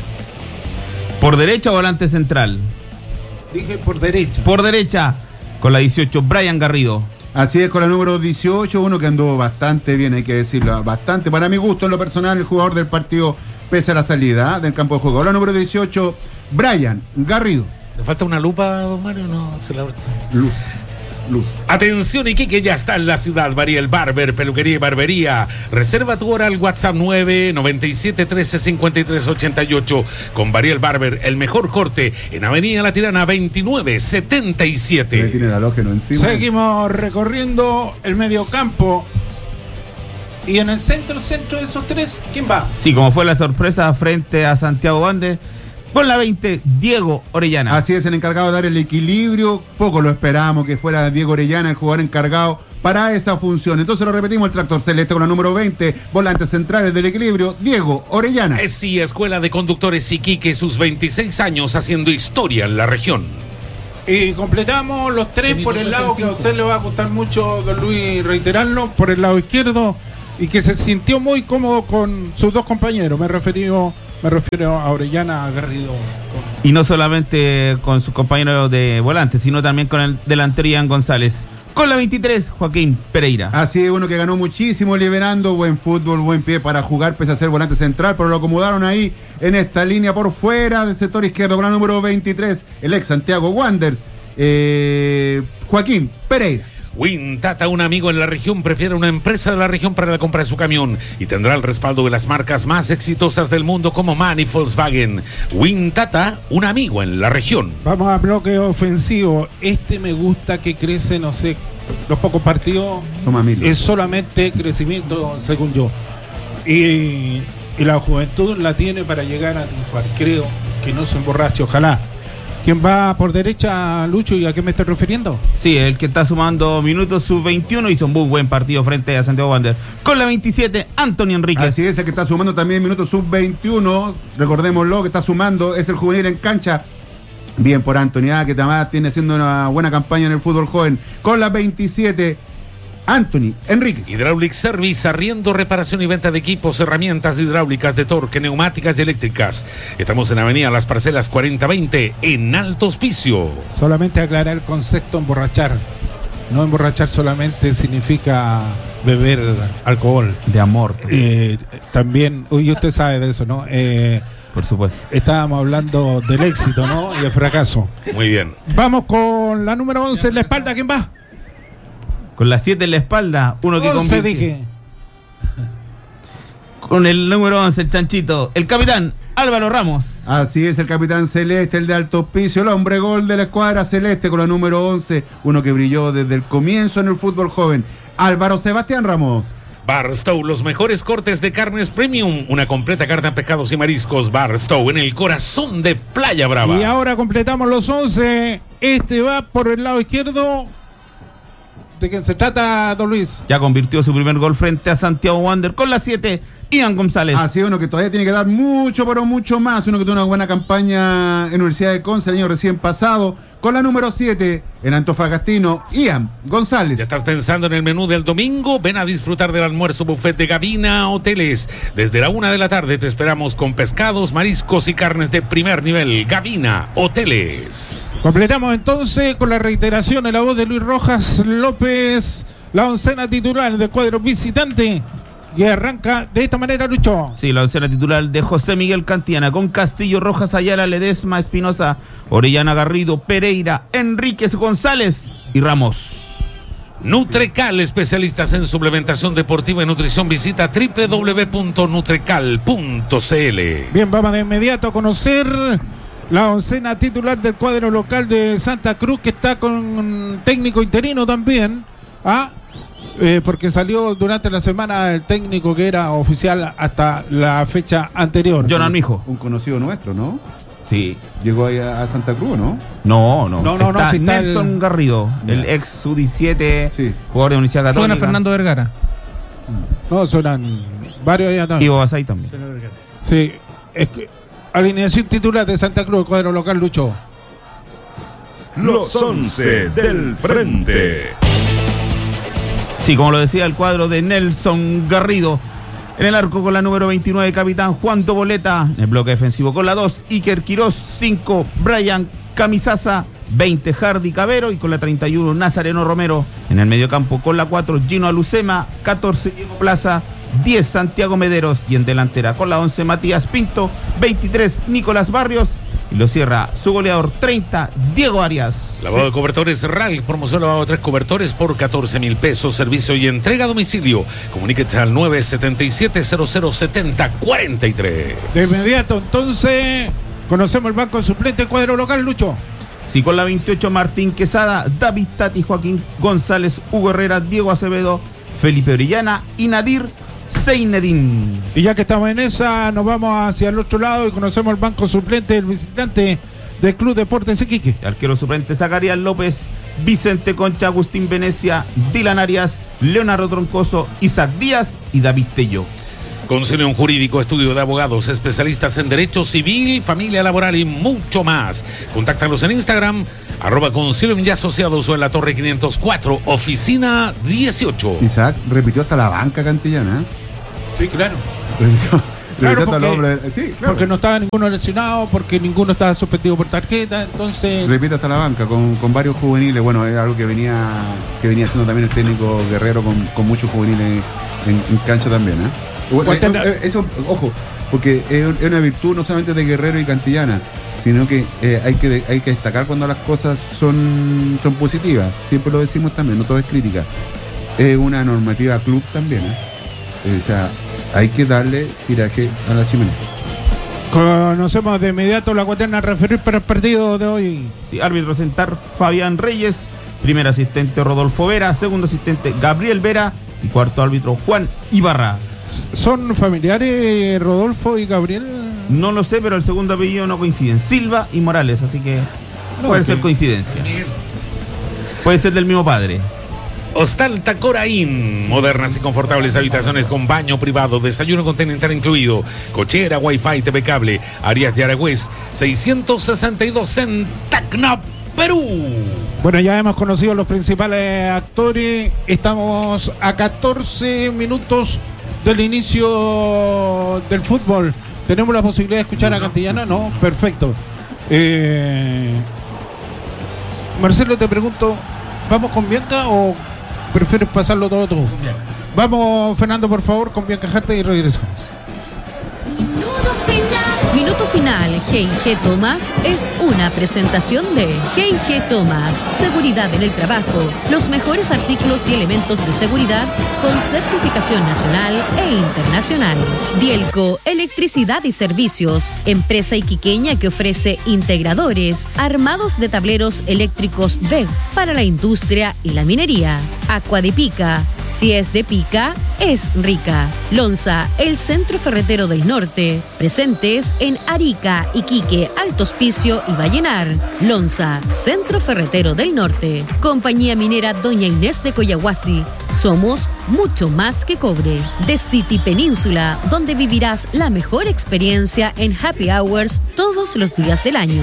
Por derecha, volante central. Dije por derecha. Por derecha, con la dieciocho, Brian Garrido. Así es, con la número dieciocho, uno que andó bastante bien, hay que decirlo, bastante, para mi gusto, en lo personal, el jugador del partido, pese a la salida ¿eh? del campo de juego. La número dieciocho, Brian Garrido. ¿Le falta una lupa, don Mario? No, se la Luz. luz. Atención Iquique, ya está en la ciudad Bariel Barber, peluquería y barbería. Reserva tu hora al WhatsApp nueve noventa y siete trece cincuenta y tres ochenta y ocho. Con Bariel Barber, el mejor corte en Avenida La Tirana veintinueve setenta y siete. Me tiene el halógeno encima. Seguimos recorriendo el mediocampo. Y en el centro, centro de esos tres, ¿quién va? Sí, como fue la sorpresa frente a Santiago Wander, con la veinte, Diego Orellana. Así es, el encargado de dar el equilibrio. Poco lo esperábamos que fuera Diego Orellana el jugador encargado para esa función. Entonces lo repetimos, el tractor celeste con la número veinte, volantes centrales del equilibrio, Diego Orellana. Es sí, Escuela de Conductores Iquique, sus veintiséis años haciendo historia en la región. Y completamos los tres por el lado que a usted le va a gustar mucho, don Luis, reiterarlo, por el lado izquierdo, y que se sintió muy cómodo con sus dos compañeros. Me refiero, me refiero a Orellana, a Garrido. Y no solamente con sus compañeros de volante, sino también con el delantero Ian González. Con la veintitrés, Joaquín Pereira. Así es, uno que ganó muchísimo liberando, buen fútbol, buen pie para jugar, pese a ser volante central, pero lo acomodaron ahí en esta línea por fuera del sector izquierdo con la número veintitrés, el ex Santiago Wanderers, eh, Joaquín Pereira. Wintata, un amigo en la región, prefiere una empresa de la región para la compra de su camión y tendrá el respaldo de las marcas más exitosas del mundo como MAN y Volkswagen. Wintata, un amigo en la región. Vamos a bloque ofensivo. Este me gusta que crece, no sé, los pocos partidos. Toma, es solamente crecimiento, según yo. Y, y la juventud la tiene para llegar a triunfar. Creo que no se emborrache, ojalá. ¿Quién va por derecha, Lucho, y a qué me estoy refiriendo? Sí, el que está sumando minutos sub veintiuno, hizo un muy buen partido frente a Santiago Wander. Con la veintisiete, Anthony Enríquez. Así es, el que está sumando también minutos sub veintiuno, recordémoslo, que está sumando, es el juvenil en cancha. Bien por Anthony, ah, que también tiene haciendo una buena campaña en el fútbol joven. Con la veintisiete, Anthony Enríquez. Hydraulic Service, arriendo, reparación y venta de equipos, herramientas hidráulicas de torque, neumáticas y eléctricas. Estamos en Avenida Las Parcelas cuarenta veinte, en Alto Hospicio. Solamente aclarar el concepto emborrachar. No emborrachar solamente significa beber alcohol. De amor. Eh, también, uy, usted sabe de eso, ¿no? Eh, Por supuesto. Estábamos hablando del éxito, ¿no? Y el fracaso. Muy bien. Vamos con la número once en la espalda. ¿Quién va? Con la siete en la espalda, uno que once dije. Con el número once, el chanchito, el capitán Álvaro Ramos. Así es, el capitán celeste, el de Alto Hospicio, el hombre gol de la escuadra celeste con la número once, uno que brilló desde el comienzo en el fútbol joven, Álvaro Sebastián Ramos. Barstow, los mejores cortes de carnes premium, una completa carta en pescados y mariscos. Barstow, en el corazón de Playa Brava. Y ahora completamos los once. Este va por el lado izquierdo. ¿De quién se trata, don Luis? Ya convirtió su primer gol frente a Santiago Wander con la siete, Ian González. Así uno que todavía tiene que dar mucho, pero mucho más. Uno que tuvo una buena campaña en Universidad de Conce el año recién pasado. Con la número siete, en Antofagastino, Ian González. ¿Ya estás pensando en el menú del domingo? Ven a disfrutar del almuerzo buffet de Gavina Hoteles. Desde la una de la tarde te esperamos con pescados, mariscos y carnes de primer nivel. Gavina Hoteles. Completamos entonces con la reiteración en la voz de Luis Rojas López, la oncena titular del cuadro visitante. Y arranca de esta manera, Lucho. Sí, la oncena titular de José Miguel Cantiana, con Castillo, Rojas, Ayala, Ledesma, Espinosa, Orellana, Garrido, Pereira, Enríquez, González y Ramos. Nutrecal, especialistas en suplementación deportiva y nutrición. Visita doble u doble u doble u punto nutrecal punto c l. Bien, vamos de inmediato a conocer la oncena titular del cuadro local de Santa Cruz, que está con técnico interino también. ¿Ah? Eh, porque salió durante la semana el técnico que era oficial hasta la fecha anterior. Jonan Mijo. Un conocido nuestro, ¿no? Sí. ¿Llegó ahí a, a Santa Cruz, no? No, no. No, no, está no. Si está Nelson el... Garrido, el ex U diecisiete, sí, jugador de Universidad Católica. Suena Fernando Vergara. No, suenan varios allá también. Ivo Basay también. Sí. Es que, alineación titular de Santa Cruz, el cuadro local, Lucho. Los once del frente. Sí, como lo decía, el cuadro de Nelson Garrido. En el arco con la número veintinueve, capitán Juan Toboleta. En el bloque defensivo con la dos, Iker Quirós. cinco, Brian Camisaza. veinte, Hardy Cabero. Y con la treinta y uno, Nazareno Romero. En el mediocampo con la cuatro, Gino Alucema. catorce, Diego Plaza. diez, Santiago Mederos. Y en delantera con la once, Matías Pinto. veintitrés, Nicolás Barrios. y lo cierra su goleador treinta, Diego Arias. Lavado de cobertores R A L, promoción lavado de tres cobertores por catorce mil pesos, servicio y entrega a domicilio. Comuníquete al nueve siete siete, cero cero siete cero cuatro tres. De inmediato, entonces, conocemos el banco suplente, cuadro local, Lucho. Sí, con la veintiocho, Martín Quesada, David Tati, Joaquín González, Hugo Herrera, Diego Acevedo, Felipe Orellana y Nadir Seinedin. Y ya que estamos en esa, nos vamos hacia el otro lado y conocemos el banco suplente del visitante del Club Deportes Iquique. Arquero suplente, Zacarías López, Vicente Concha, Agustín Venecia, Dylan Arias, Leonardo Troncoso, Isaac Díaz y David Tello. Concilium Jurídico, estudio de abogados, especialistas en derecho civil, familia laboral y mucho más. Contáctanos en Instagram, arroba Concilium y asociados o en la Torre quinientos cuatro, oficina dieciocho. Isaac repitió hasta la banca cantillana. Sí, claro. Claro, porque, nombre, sí, claro. porque no estaba ninguno lesionado, porque ninguno estaba suspendido por tarjeta, entonces... Repite hasta la banca con, con varios juveniles. Bueno, es algo que venía que venía haciendo también el técnico Guerrero con, con muchos juveniles en, en cancha también, ¿eh? Bueno, eso, eso, ojo, porque es una virtud no solamente de Guerrero y Cantillana, sino que eh, hay que hay que destacar cuando las cosas son, son positivas. Siempre lo decimos también, no todo es crítica. Es una normativa club también, ¿eh? O sea, hay que darle tiraje a la chimenea. Conocemos de inmediato la cuaterna a referir para el partido de hoy. Sí, árbitro central Fabián Reyes, primer asistente Rodolfo Vera, segundo asistente Gabriel Vera y cuarto árbitro Juan Ibarra. ¿Son familiares Rodolfo y Gabriel? No lo sé, pero el segundo apellido no coinciden. Silva y Morales, así que no, puede okay. ser coincidencia. Puede ser del mismo padre. Hostal Tacoraín, modernas y confortables habitaciones con baño privado, desayuno continental incluido, cochera, wifi, T V cable, Arias de Aragüez, seiscientos sesenta y dos en Tacna, Perú. Bueno, ya hemos conocido los principales actores. Estamos a catorce minutos del inicio del fútbol. ¿Tenemos la posibilidad de escuchar a Cantillana? No, perfecto. Eh, Marcelo, te pregunto, ¿vamos con Bianca o prefieres pasarlo todo tú? Vamos, Fernando, por favor, con Bianca Jarte y regresamos. Minuto final, G y G Thomas es una presentación de G y G Thomas, seguridad en el trabajo, los mejores artículos y elementos de seguridad con certificación nacional e internacional. Dielco, electricidad y servicios, empresa iquiqueña que ofrece integradores, armados de tableros eléctricos V E G para la industria y la minería. Aqua de Pica, si es de pica, es rica. Lonza, el centro ferretero del norte, presentes en Arica, Iquique, Alto Hospicio y Vallenar. Lonza, centro ferretero del norte. Compañía minera Doña Inés de Coyahuasi. Somos mucho más que cobre. The City Península, donde vivirás la mejor experiencia en happy hours todos los días del año.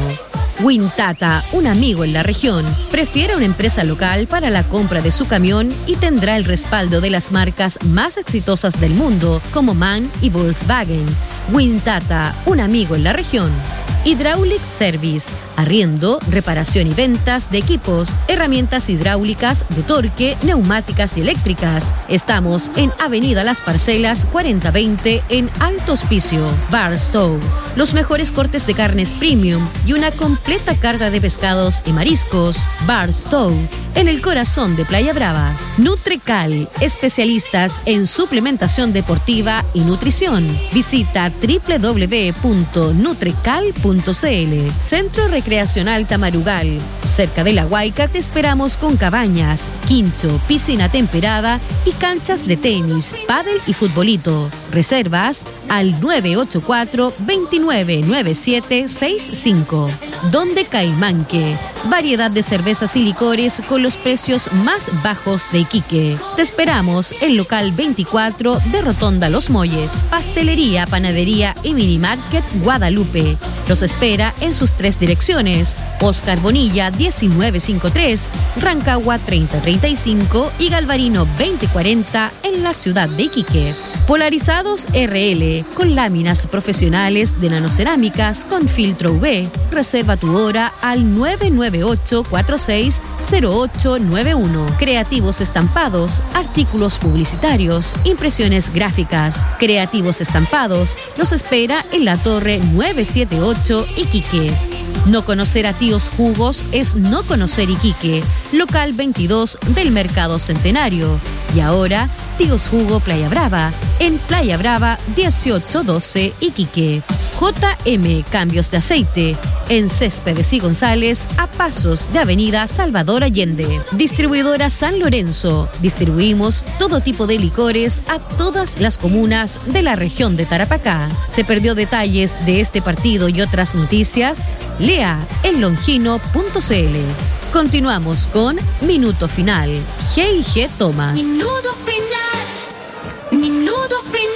Wintata, un amigo en la región, prefiere una empresa local para la compra de su camión y tendrá el respaldo de las marcas más exitosas del mundo como MAN y Volkswagen. Wintata, un amigo en la región. Hydraulic Service, arriendo, reparación y ventas de equipos, herramientas hidráulicas, de torque, neumáticas y eléctricas. Estamos en Avenida Las Parcelas cuarenta veinte en Alto Hospicio. Barstow, los mejores cortes de carnes premium y una completa carga de pescados y mariscos. Barstow, en el corazón de Playa Brava. Nutrecal, especialistas en suplementación deportiva y nutrición. Visita doble u doble u doble u punto nutrecal punto c l. Centro Recreacional Tamarugal. Cerca de la Huayca te esperamos con cabañas, quincho, piscina temperada y canchas de tenis, pádel y futbolito. Reservas al nueve ocho cuatro, dos nueve nueve siete seis cinco. Donde Caimanque. Variedad de cervezas y licores con los precios más bajos de Iquique. Te esperamos en local veinticuatro de Rotonda Los Molles. Pastelería, panadería y mini market Guadalupe. Los espera en sus tres direcciones: Oscar Bonilla diecinueve cincuenta y tres, Rancagua treinta treinta y cinco y Galvarino veinte cuarenta en la ciudad de Iquique. Polarizados R L, con láminas profesionales de nanocerámicas con filtro U V, Reserva tu hora al nueve nueve ocho cuatro seis cero ocho nueve uno. Creativos Estampados, artículos publicitarios, impresiones gráficas. Creativos Estampados los espera en la Torre nueve siete ocho Iquique. No conocer a Tíos Jugos es no conocer Iquique. Local veintidós del Mercado Centenario. Y ahora, Tíos Jugo Playa Brava, en Playa Brava dieciocho doce Iquique. J M Cambios de Aceite, en Céspedes y González, a pasos de Avenida Salvador Allende. Distribuidora San Lorenzo. Distribuimos todo tipo de licores a todas las comunas de la región de Tarapacá. ¿Se perdió detalles de este partido y otras noticias? Lea en longino punto c l. Continuamos con Minuto Final. G y G Thomas. Minuto final. Minuto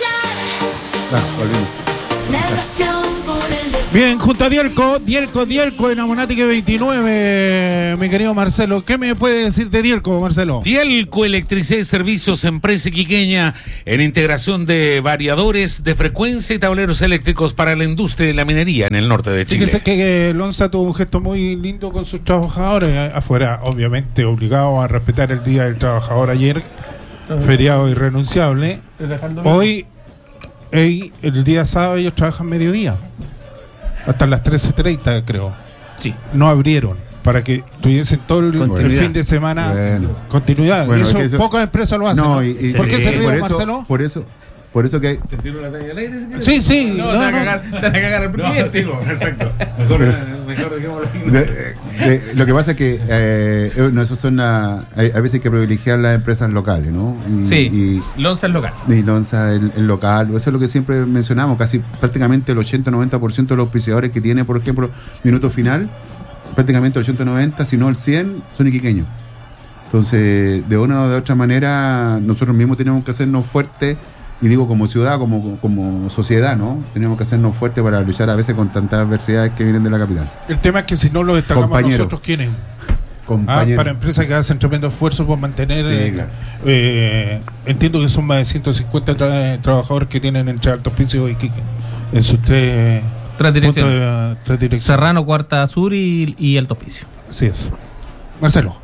final. Ah, volvimos. Narración por el deporte. Bien, junto a Dielco, Dielco, Dielco en Amonática veintinueve, mi querido Marcelo. ¿Qué me puede decir de Dielco, Marcelo? Dielco Electricidad y Servicios, empresa iquiqueña en integración de variadores de frecuencia y tableros eléctricos para la industria y la minería en el norte de Chile. Fíjese que Lonza tuvo un gesto muy lindo con sus trabajadores afuera, obviamente obligado a respetar el Día del Trabajador ayer, feriado irrenunciable. Hoy, hoy, el día sábado, ellos trabajan mediodía. Hasta las trece treinta, creo. Sí. No abrieron para que tuviesen todo el, el fin de semana bueno. continuidad. Bueno, eso, eso pocas empresas lo hacen. No, ¿no? y, y, ¿Por qué y, se ríe, por eso, Marcelo? Por eso, por eso que hay... ¿Te tiro la talla al aire? Si quieres? Sí, sí. No, No, te vas no. a cagar, te vas a cagar el primer. No, sí, bueno, exacto. Mejor, mejor dejémoslo ahí. De, de, lo que pasa es que eh, no, esos son la, hay, a veces hay que privilegiar las empresas locales, ¿no? Y, Sí, Lonza es local. Y Lonza el, el local, eso es lo que siempre mencionamos, casi prácticamente el ochenta noventa por ciento de los auspiciadores que tiene, por ejemplo, Minuto Final, prácticamente el ochenta noventa, si no el cien, son iquiqueños. Entonces, de una o de otra manera, nosotros mismos tenemos que hacernos fuertes, y digo como ciudad, como, como sociedad, ¿no? Tenemos que hacernos fuertes para luchar a veces con tantas adversidades que vienen de la capital. El tema es que si no lo destacamos Compañero. nosotros, ¿quiénes? Ah, Compañero. para empresas que hacen tremendo esfuerzo por mantener. Sí, eh, claro. eh, entiendo que son más de ciento cincuenta tra- trabajadores que tienen entre Alto Hospicio y Iquique en sus tres, Tres direcciones. puntos de- tres direcciones. Serrano, Cuarta Sur y, y Alto Hospicio. Así es. Marcelo.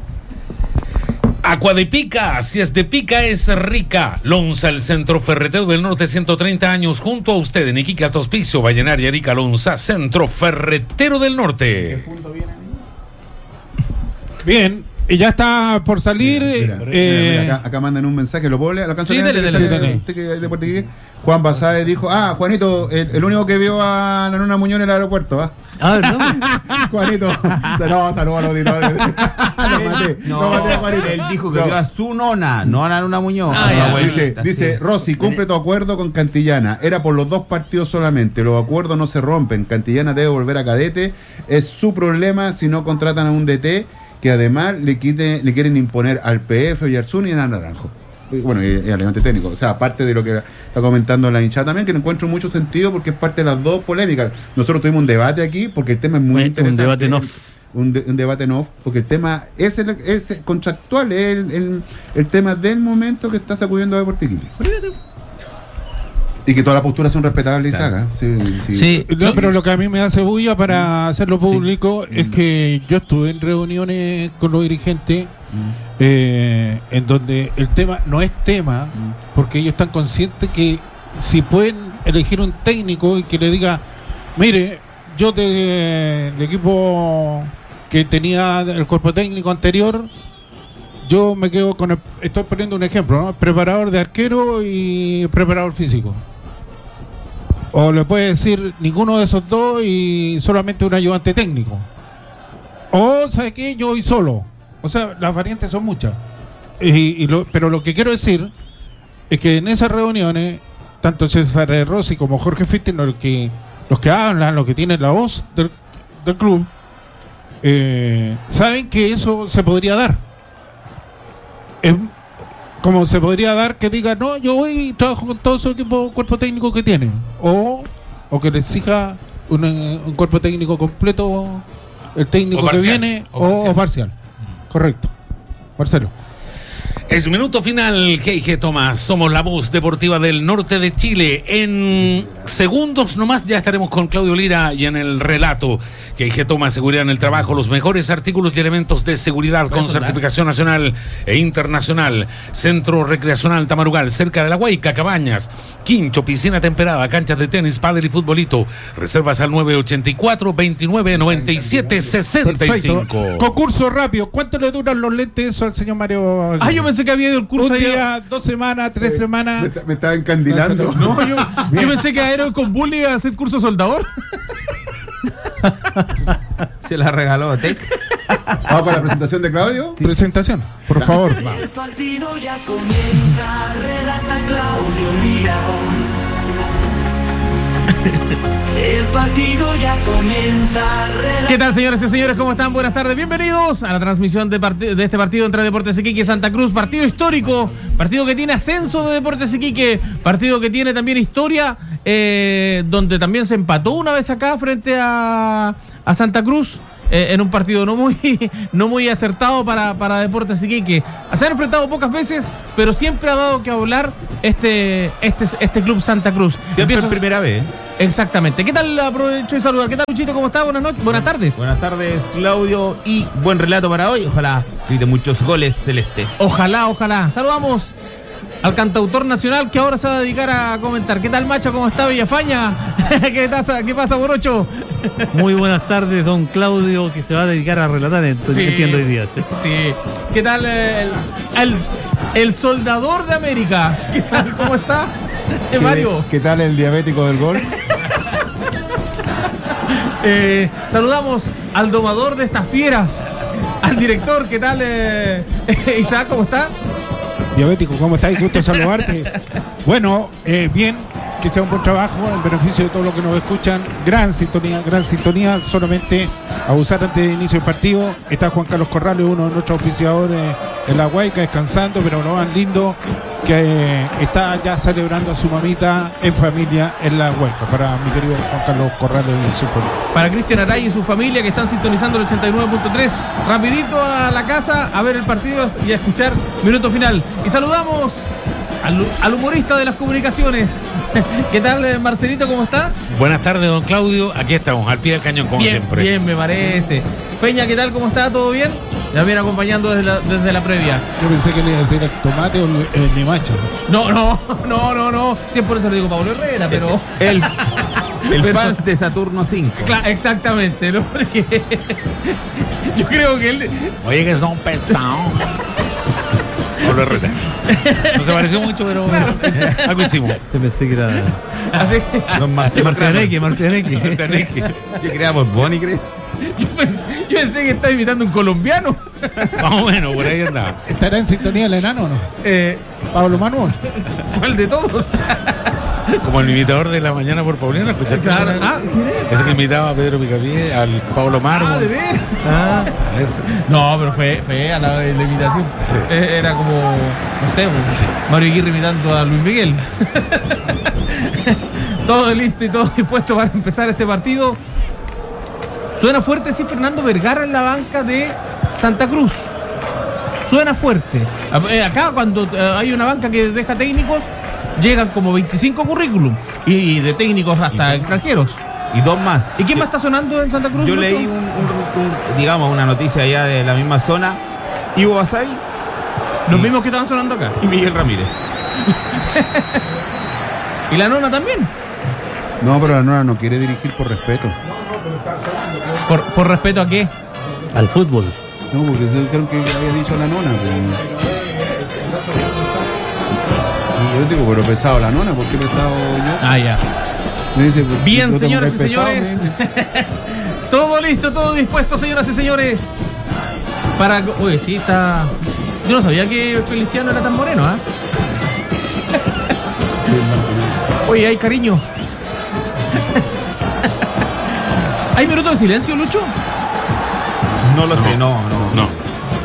Agua de Pica, si es de Pica es rica. Lonza, el centro ferretero del norte, ciento treinta años junto a usted en Iquique, Alto Hospicio, Vallenar y Arica. Lonza, centro ferretero del norte. Bien, y ya está por salir. Mira, mira, eh, mira, acá, acá mandan un mensaje, ¿lo puedo leer? ¿Alcanzo Sí, a leer? dale, Usted dale, dale. que- que es de Puerto Iquique. Juan Basáez dijo, ah, Juanito, el, el único que vio a la Nona Muñoz en el aeropuerto, ¿ah? A ver, ¿no? Juanito, no, saludos a los auditores. Lo maté, lo maté a Juanito. él dijo que No. vio a su nona, no a la nona Muñoz. Ah, a la ya. abuelita, Dice, sí. dice Rossi, cumple tu acuerdo con Cantillana. Era por los dos partidos solamente. Los acuerdos no se rompen. Cantillana debe volver a cadete. Es su problema si no contratan a un D T que además le quite, le quieren imponer al P F y al Zuni y al Naranjo. Y bueno, y, y al Levante Técnico. O sea, aparte de lo que está comentando la hinchada también, que no encuentro mucho sentido porque es parte de las dos polémicas. Nosotros tuvimos un debate aquí porque el tema es muy Un- un interesante. debate en off. Un, de- un debate en off, porque el tema es, el, es contractual, es el, el, el tema del momento que está sacudiendo a Deportes Iquique. Y que todas las posturas son respetables y sagas. Sí, sí. Sí. no, pero lo que a mí me hace bulla para hacerlo público es que yo estuve en reuniones con los dirigentes eh, en donde el tema no es tema, porque ellos están conscientes que si pueden elegir un técnico y que le diga, mire, yo del equipo que tenía el cuerpo técnico anterior, yo me quedo con el, estoy poniendo un ejemplo, ¿no? Preparador de arquero y preparador físico. O le puede decir ninguno de esos dos y solamente un ayudante técnico. O, ¿sabe qué? Yo voy solo. O sea, las variantes son muchas. Y, y lo, pero lo que quiero decir es que en esas reuniones, tanto César Rossi como Jorge Fittin, los que, los que hablan, los que tienen la voz del, del club, eh, saben que eso se podría dar. Es como se podría dar que diga, no, yo voy y trabajo con todo su equipo, cuerpo técnico que tiene. O, o que le exija un, un cuerpo técnico completo, el técnico O que parcial, viene, o o, parcial. o parcial. Correcto. Marcelo. Es minuto final, G G Tomás. Somos la voz deportiva del norte de Chile. En segundos nomás ya estaremos con Claudio Lira y en el relato G G Tomás, seguridad en el trabajo, los mejores artículos y elementos de seguridad con certificación nacional e internacional. Centro Recreacional Tamarugal, cerca de La Huayca, Cabañas, Quincho, piscina temperada, canchas de tenis, pádel y futbolito. Reservas al nueve ochenta y cuatro, veintinueve, noventa y siete, sesenta y cinco. Perfecto. Concurso rápido. ¿Cuánto le duran los lentes eso al señor Mario? Ah, yo pensé que había ido el curso un ahí. día, dos semanas, tres semanas. Me, me estaba encandilando. No, yo, yo pensé que Aero con Bully iba a hacer curso soldador. Se la regaló Tech. ¿Vamos para la presentación de Claudio? Sí. Presentación, por favor. El partido ya comienza, relata Claudio Lira. El partido ya comienza. Relata... ¿Qué tal, señores y señores? ¿Cómo están? Buenas tardes. Bienvenidos a la transmisión de, de este partido entre Deportes Iquique y Santa Cruz. Partido histórico, partido que tiene ascenso de Deportes Iquique, partido que tiene también historia, eh, donde también se empató una vez acá frente a, a Santa Cruz. Eh, en un partido no muy no muy acertado para, para Deportes Iquique. Se han enfrentado pocas veces, pero siempre ha dado que hablar este este este club Santa Cruz. Siempre Empiezo... es primera vez. Exactamente. ¿Qué tal? Aprovecho de saludar. ¿Qué tal, Luchito? ¿Cómo está? Buenas noches. Buenas tardes. Buenas tardes, Claudio. Y buen relato para hoy. Ojalá grite muchos goles, Celeste. Ojalá, ojalá. Saludamos al cantautor nacional que ahora se va a dedicar a comentar. ¿Qué tal, Macho? ¿Cómo está, Villafaña? ¿Qué pasa, ¿Qué pasa, Borocho? Muy buenas tardes, don Claudio, que se va a dedicar a relatar, entonces, sí, entiendo hoy día. ¿Sí? Sí. ¿Qué tal el, el, el soldador de América? ¿Qué tal? ¿Cómo está? ¿Qué, Mario. ¿Qué tal el diabético del gol? eh, saludamos al domador de estas fieras, al director. ¿Qué tal, eh, Isaac? ¿Cómo está? Diabético, ¿cómo estás? Gusto saludarte. Bueno, eh, bien, que sea un buen trabajo en beneficio de todos los que nos escuchan. Gran sintonía, gran sintonía. Solamente abusar antes de inicio del partido. Está Juan Carlos Corrales, uno de nuestros auspiciadores en La Huayca, descansando, pero lo más lindo que eh, está ya celebrando a su mamita en familia en La Huayca. Para mi querido Juan Carlos Corrales y su familia. Para Cristian Aray y su familia que están sintonizando el ochenta y nueve punto tres. Rapidito a la casa a ver el partido y a escuchar minuto final. Y saludamos al, al humorista de las comunicaciones. ¿Qué tal, Marcelito? ¿Cómo está? Buenas tardes, don Claudio. Aquí estamos, al pie del cañón, como bien, siempre. Bien, me parece. Peña, ¿qué tal? ¿Cómo está? ¿Todo bien? Ya viene acompañando desde la, desde la previa. Yo pensé que le iba a decir el tomate o el, el limacho. No, no, no, no, no. Siempre por eso le digo Pablo Herrera, pero... El, el pero, fans de Saturno cinco. Claro, exactamente, ¿no? Porque yo creo que él... Oye, que son pesados. Pablo Herrera. No se pareció mucho, pero claro, algo hicimos. Yo pensé que era... Así Don Marcianeque. Marcianeque, Marcianeque. Marcianeque. ¿Qué creamos? Bonnie, ¿crees? Yo pensé, yo pensé que estaba imitando a un colombiano. Más o menos, por ahí andaba. ¿Estará en sintonía el enano o no? Eh, Pablo Manuel. ¿Cuál de todos? Como el imitador de la mañana por Paulina, ¿escuchaste? Claro. Ah, ese que imitaba a Pedro Picapié, al Pablo Marmo. Ah, de ver. Ah. No, pero fue, fue a la, la imitación. Sí. Era como, no sé, sí. Mario Aguirre imitando a Luis Miguel. Todo listo y todo dispuesto para empezar este partido. Suena fuerte, sí, Fernando Vergara en la banca de Santa Cruz. Suena fuerte. Acá cuando hay una banca que deja técnicos, llegan como veinticinco currículum. Y de técnicos hasta y extranjeros. Y dos más. ¿Y quién más está sonando en Santa Cruz? Yo leí, un, un, un, digamos, una noticia allá de la misma zona. Ivo Basay. Los y, mismos que estaban sonando acá. Y Miguel Ramírez. ¿Y la nona también? No, pero la nona no quiere dirigir por respeto. ¿Por, por respeto a qué? Al fútbol. No, porque dijeron que había dicho la nona. Pero... Y yo digo, pero pesado la nona, ¿por qué pesado yo? Ah, ya. Dice, bien, señoras y señores. Todo listo, todo dispuesto, señoras y señores. Para... Oye, sí, está... Yo no sabía que Feliciano era tan moreno, ¿ah? ¿eh? Oye, hay cariño. ¿Hay minuto de silencio, Lucho? No lo no, sé, no, no. No.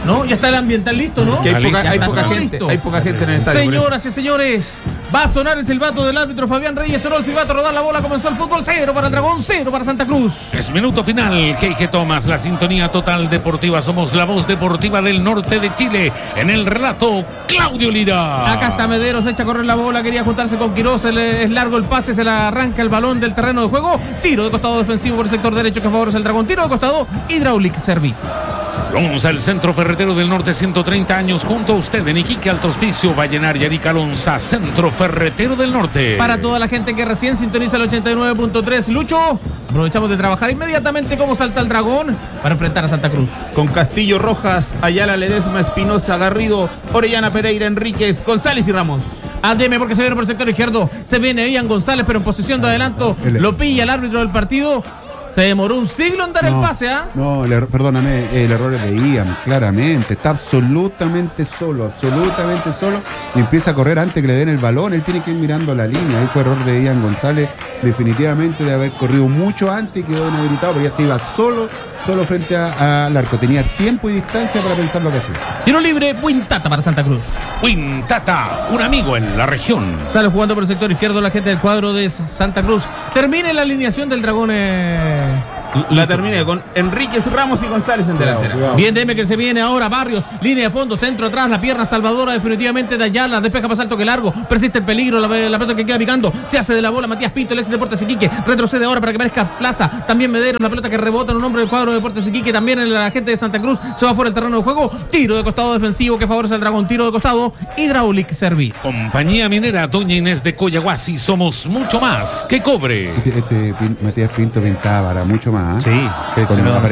¿No? Ya está el ambiental listo, ¿no? Que hay poca, hay Está poca todo gente, listo. hay poca gente en el estadio. Señoras y señores, va a sonar el silbato del árbitro Fabián Reyes. Sonó el silbato, rodar la bola, comenzó el fútbol. Cero para el Dragón, cero para Santa Cruz. Es minuto final. K G Thomas, la sintonía total deportiva. Somos la voz deportiva del norte de Chile. En el relato, Claudio Lira. Acá está Mederos, echa a correr la bola, quería juntarse con Quiroz, es largo el pase, se la arranca el balón del terreno de juego. Tiro de costado defensivo por el sector derecho que favorece el Dragón. Tiro de costado, Hydraulic Service. Lonza, el centro ferretero del norte, ciento treinta años junto a usted en Iquique, Alto Hospicio, Vallenar y Arica. Lonza, centro ferretero del norte. Para toda la gente que recién sintoniza el ochenta y nueve punto tres, Lucho, aprovechamos de trabajar inmediatamente cómo salta el Dragón para enfrentar a Santa Cruz. Con Castillo, Rojas, Ayala, Ledesma, Espinosa, Garrido, Orellana, Pereira, Enríquez, González y Ramos. A D M porque se viene por el sector izquierdo, se viene Ian González, pero en posición de adelanto, lo pilla el árbitro del partido. Se demoró un siglo en dar no, el pase, ¿ah? ¿eh? No, el error, perdóname, el error es de Ian, claramente. Está absolutamente solo, absolutamente solo. Y empieza a correr antes que le den el balón. Él tiene que ir mirando la línea. Ahí fue error de Ian González, definitivamente, de haber corrido mucho antes y quedó inhabilitado, porque ya se iba solo, solo frente a- al arco. Tenía tiempo y distancia para pensar lo que hacía. Tiro libre, Wintata para Santa Cruz. Wintata, un amigo en la región. Sale jugando por el sector izquierdo la gente del cuadro de Santa Cruz. Termine la alineación del Dragón. Eh... La terminé con Enríquez, Ramos y González en delantera. Bien, D M que se viene ahora. Barrios, línea de fondo, centro atrás, la pierna salvadora definitivamente de Ayala. Despeja más alto que largo. Persiste el peligro, la, la pelota que queda picando. Se hace de la bola Matías Pinto, el ex Deportes Iquique. Retrocede ahora para que parezca Plaza. También Mederos, la pelota que rebota en un hombre del cuadro de Deportes Iquique. También en la gente de Santa Cruz. Se va fuera del terreno de juego. Tiro de costado defensivo que favorece al Dragón. Tiro de costado, Hydraulic Service. Compañía Minera Doña Inés de Coyahuasi. Somos mucho más que cobre. Este, este Pin- Matías Pinto pintaba para mucho más. Sí, Cuando se lo-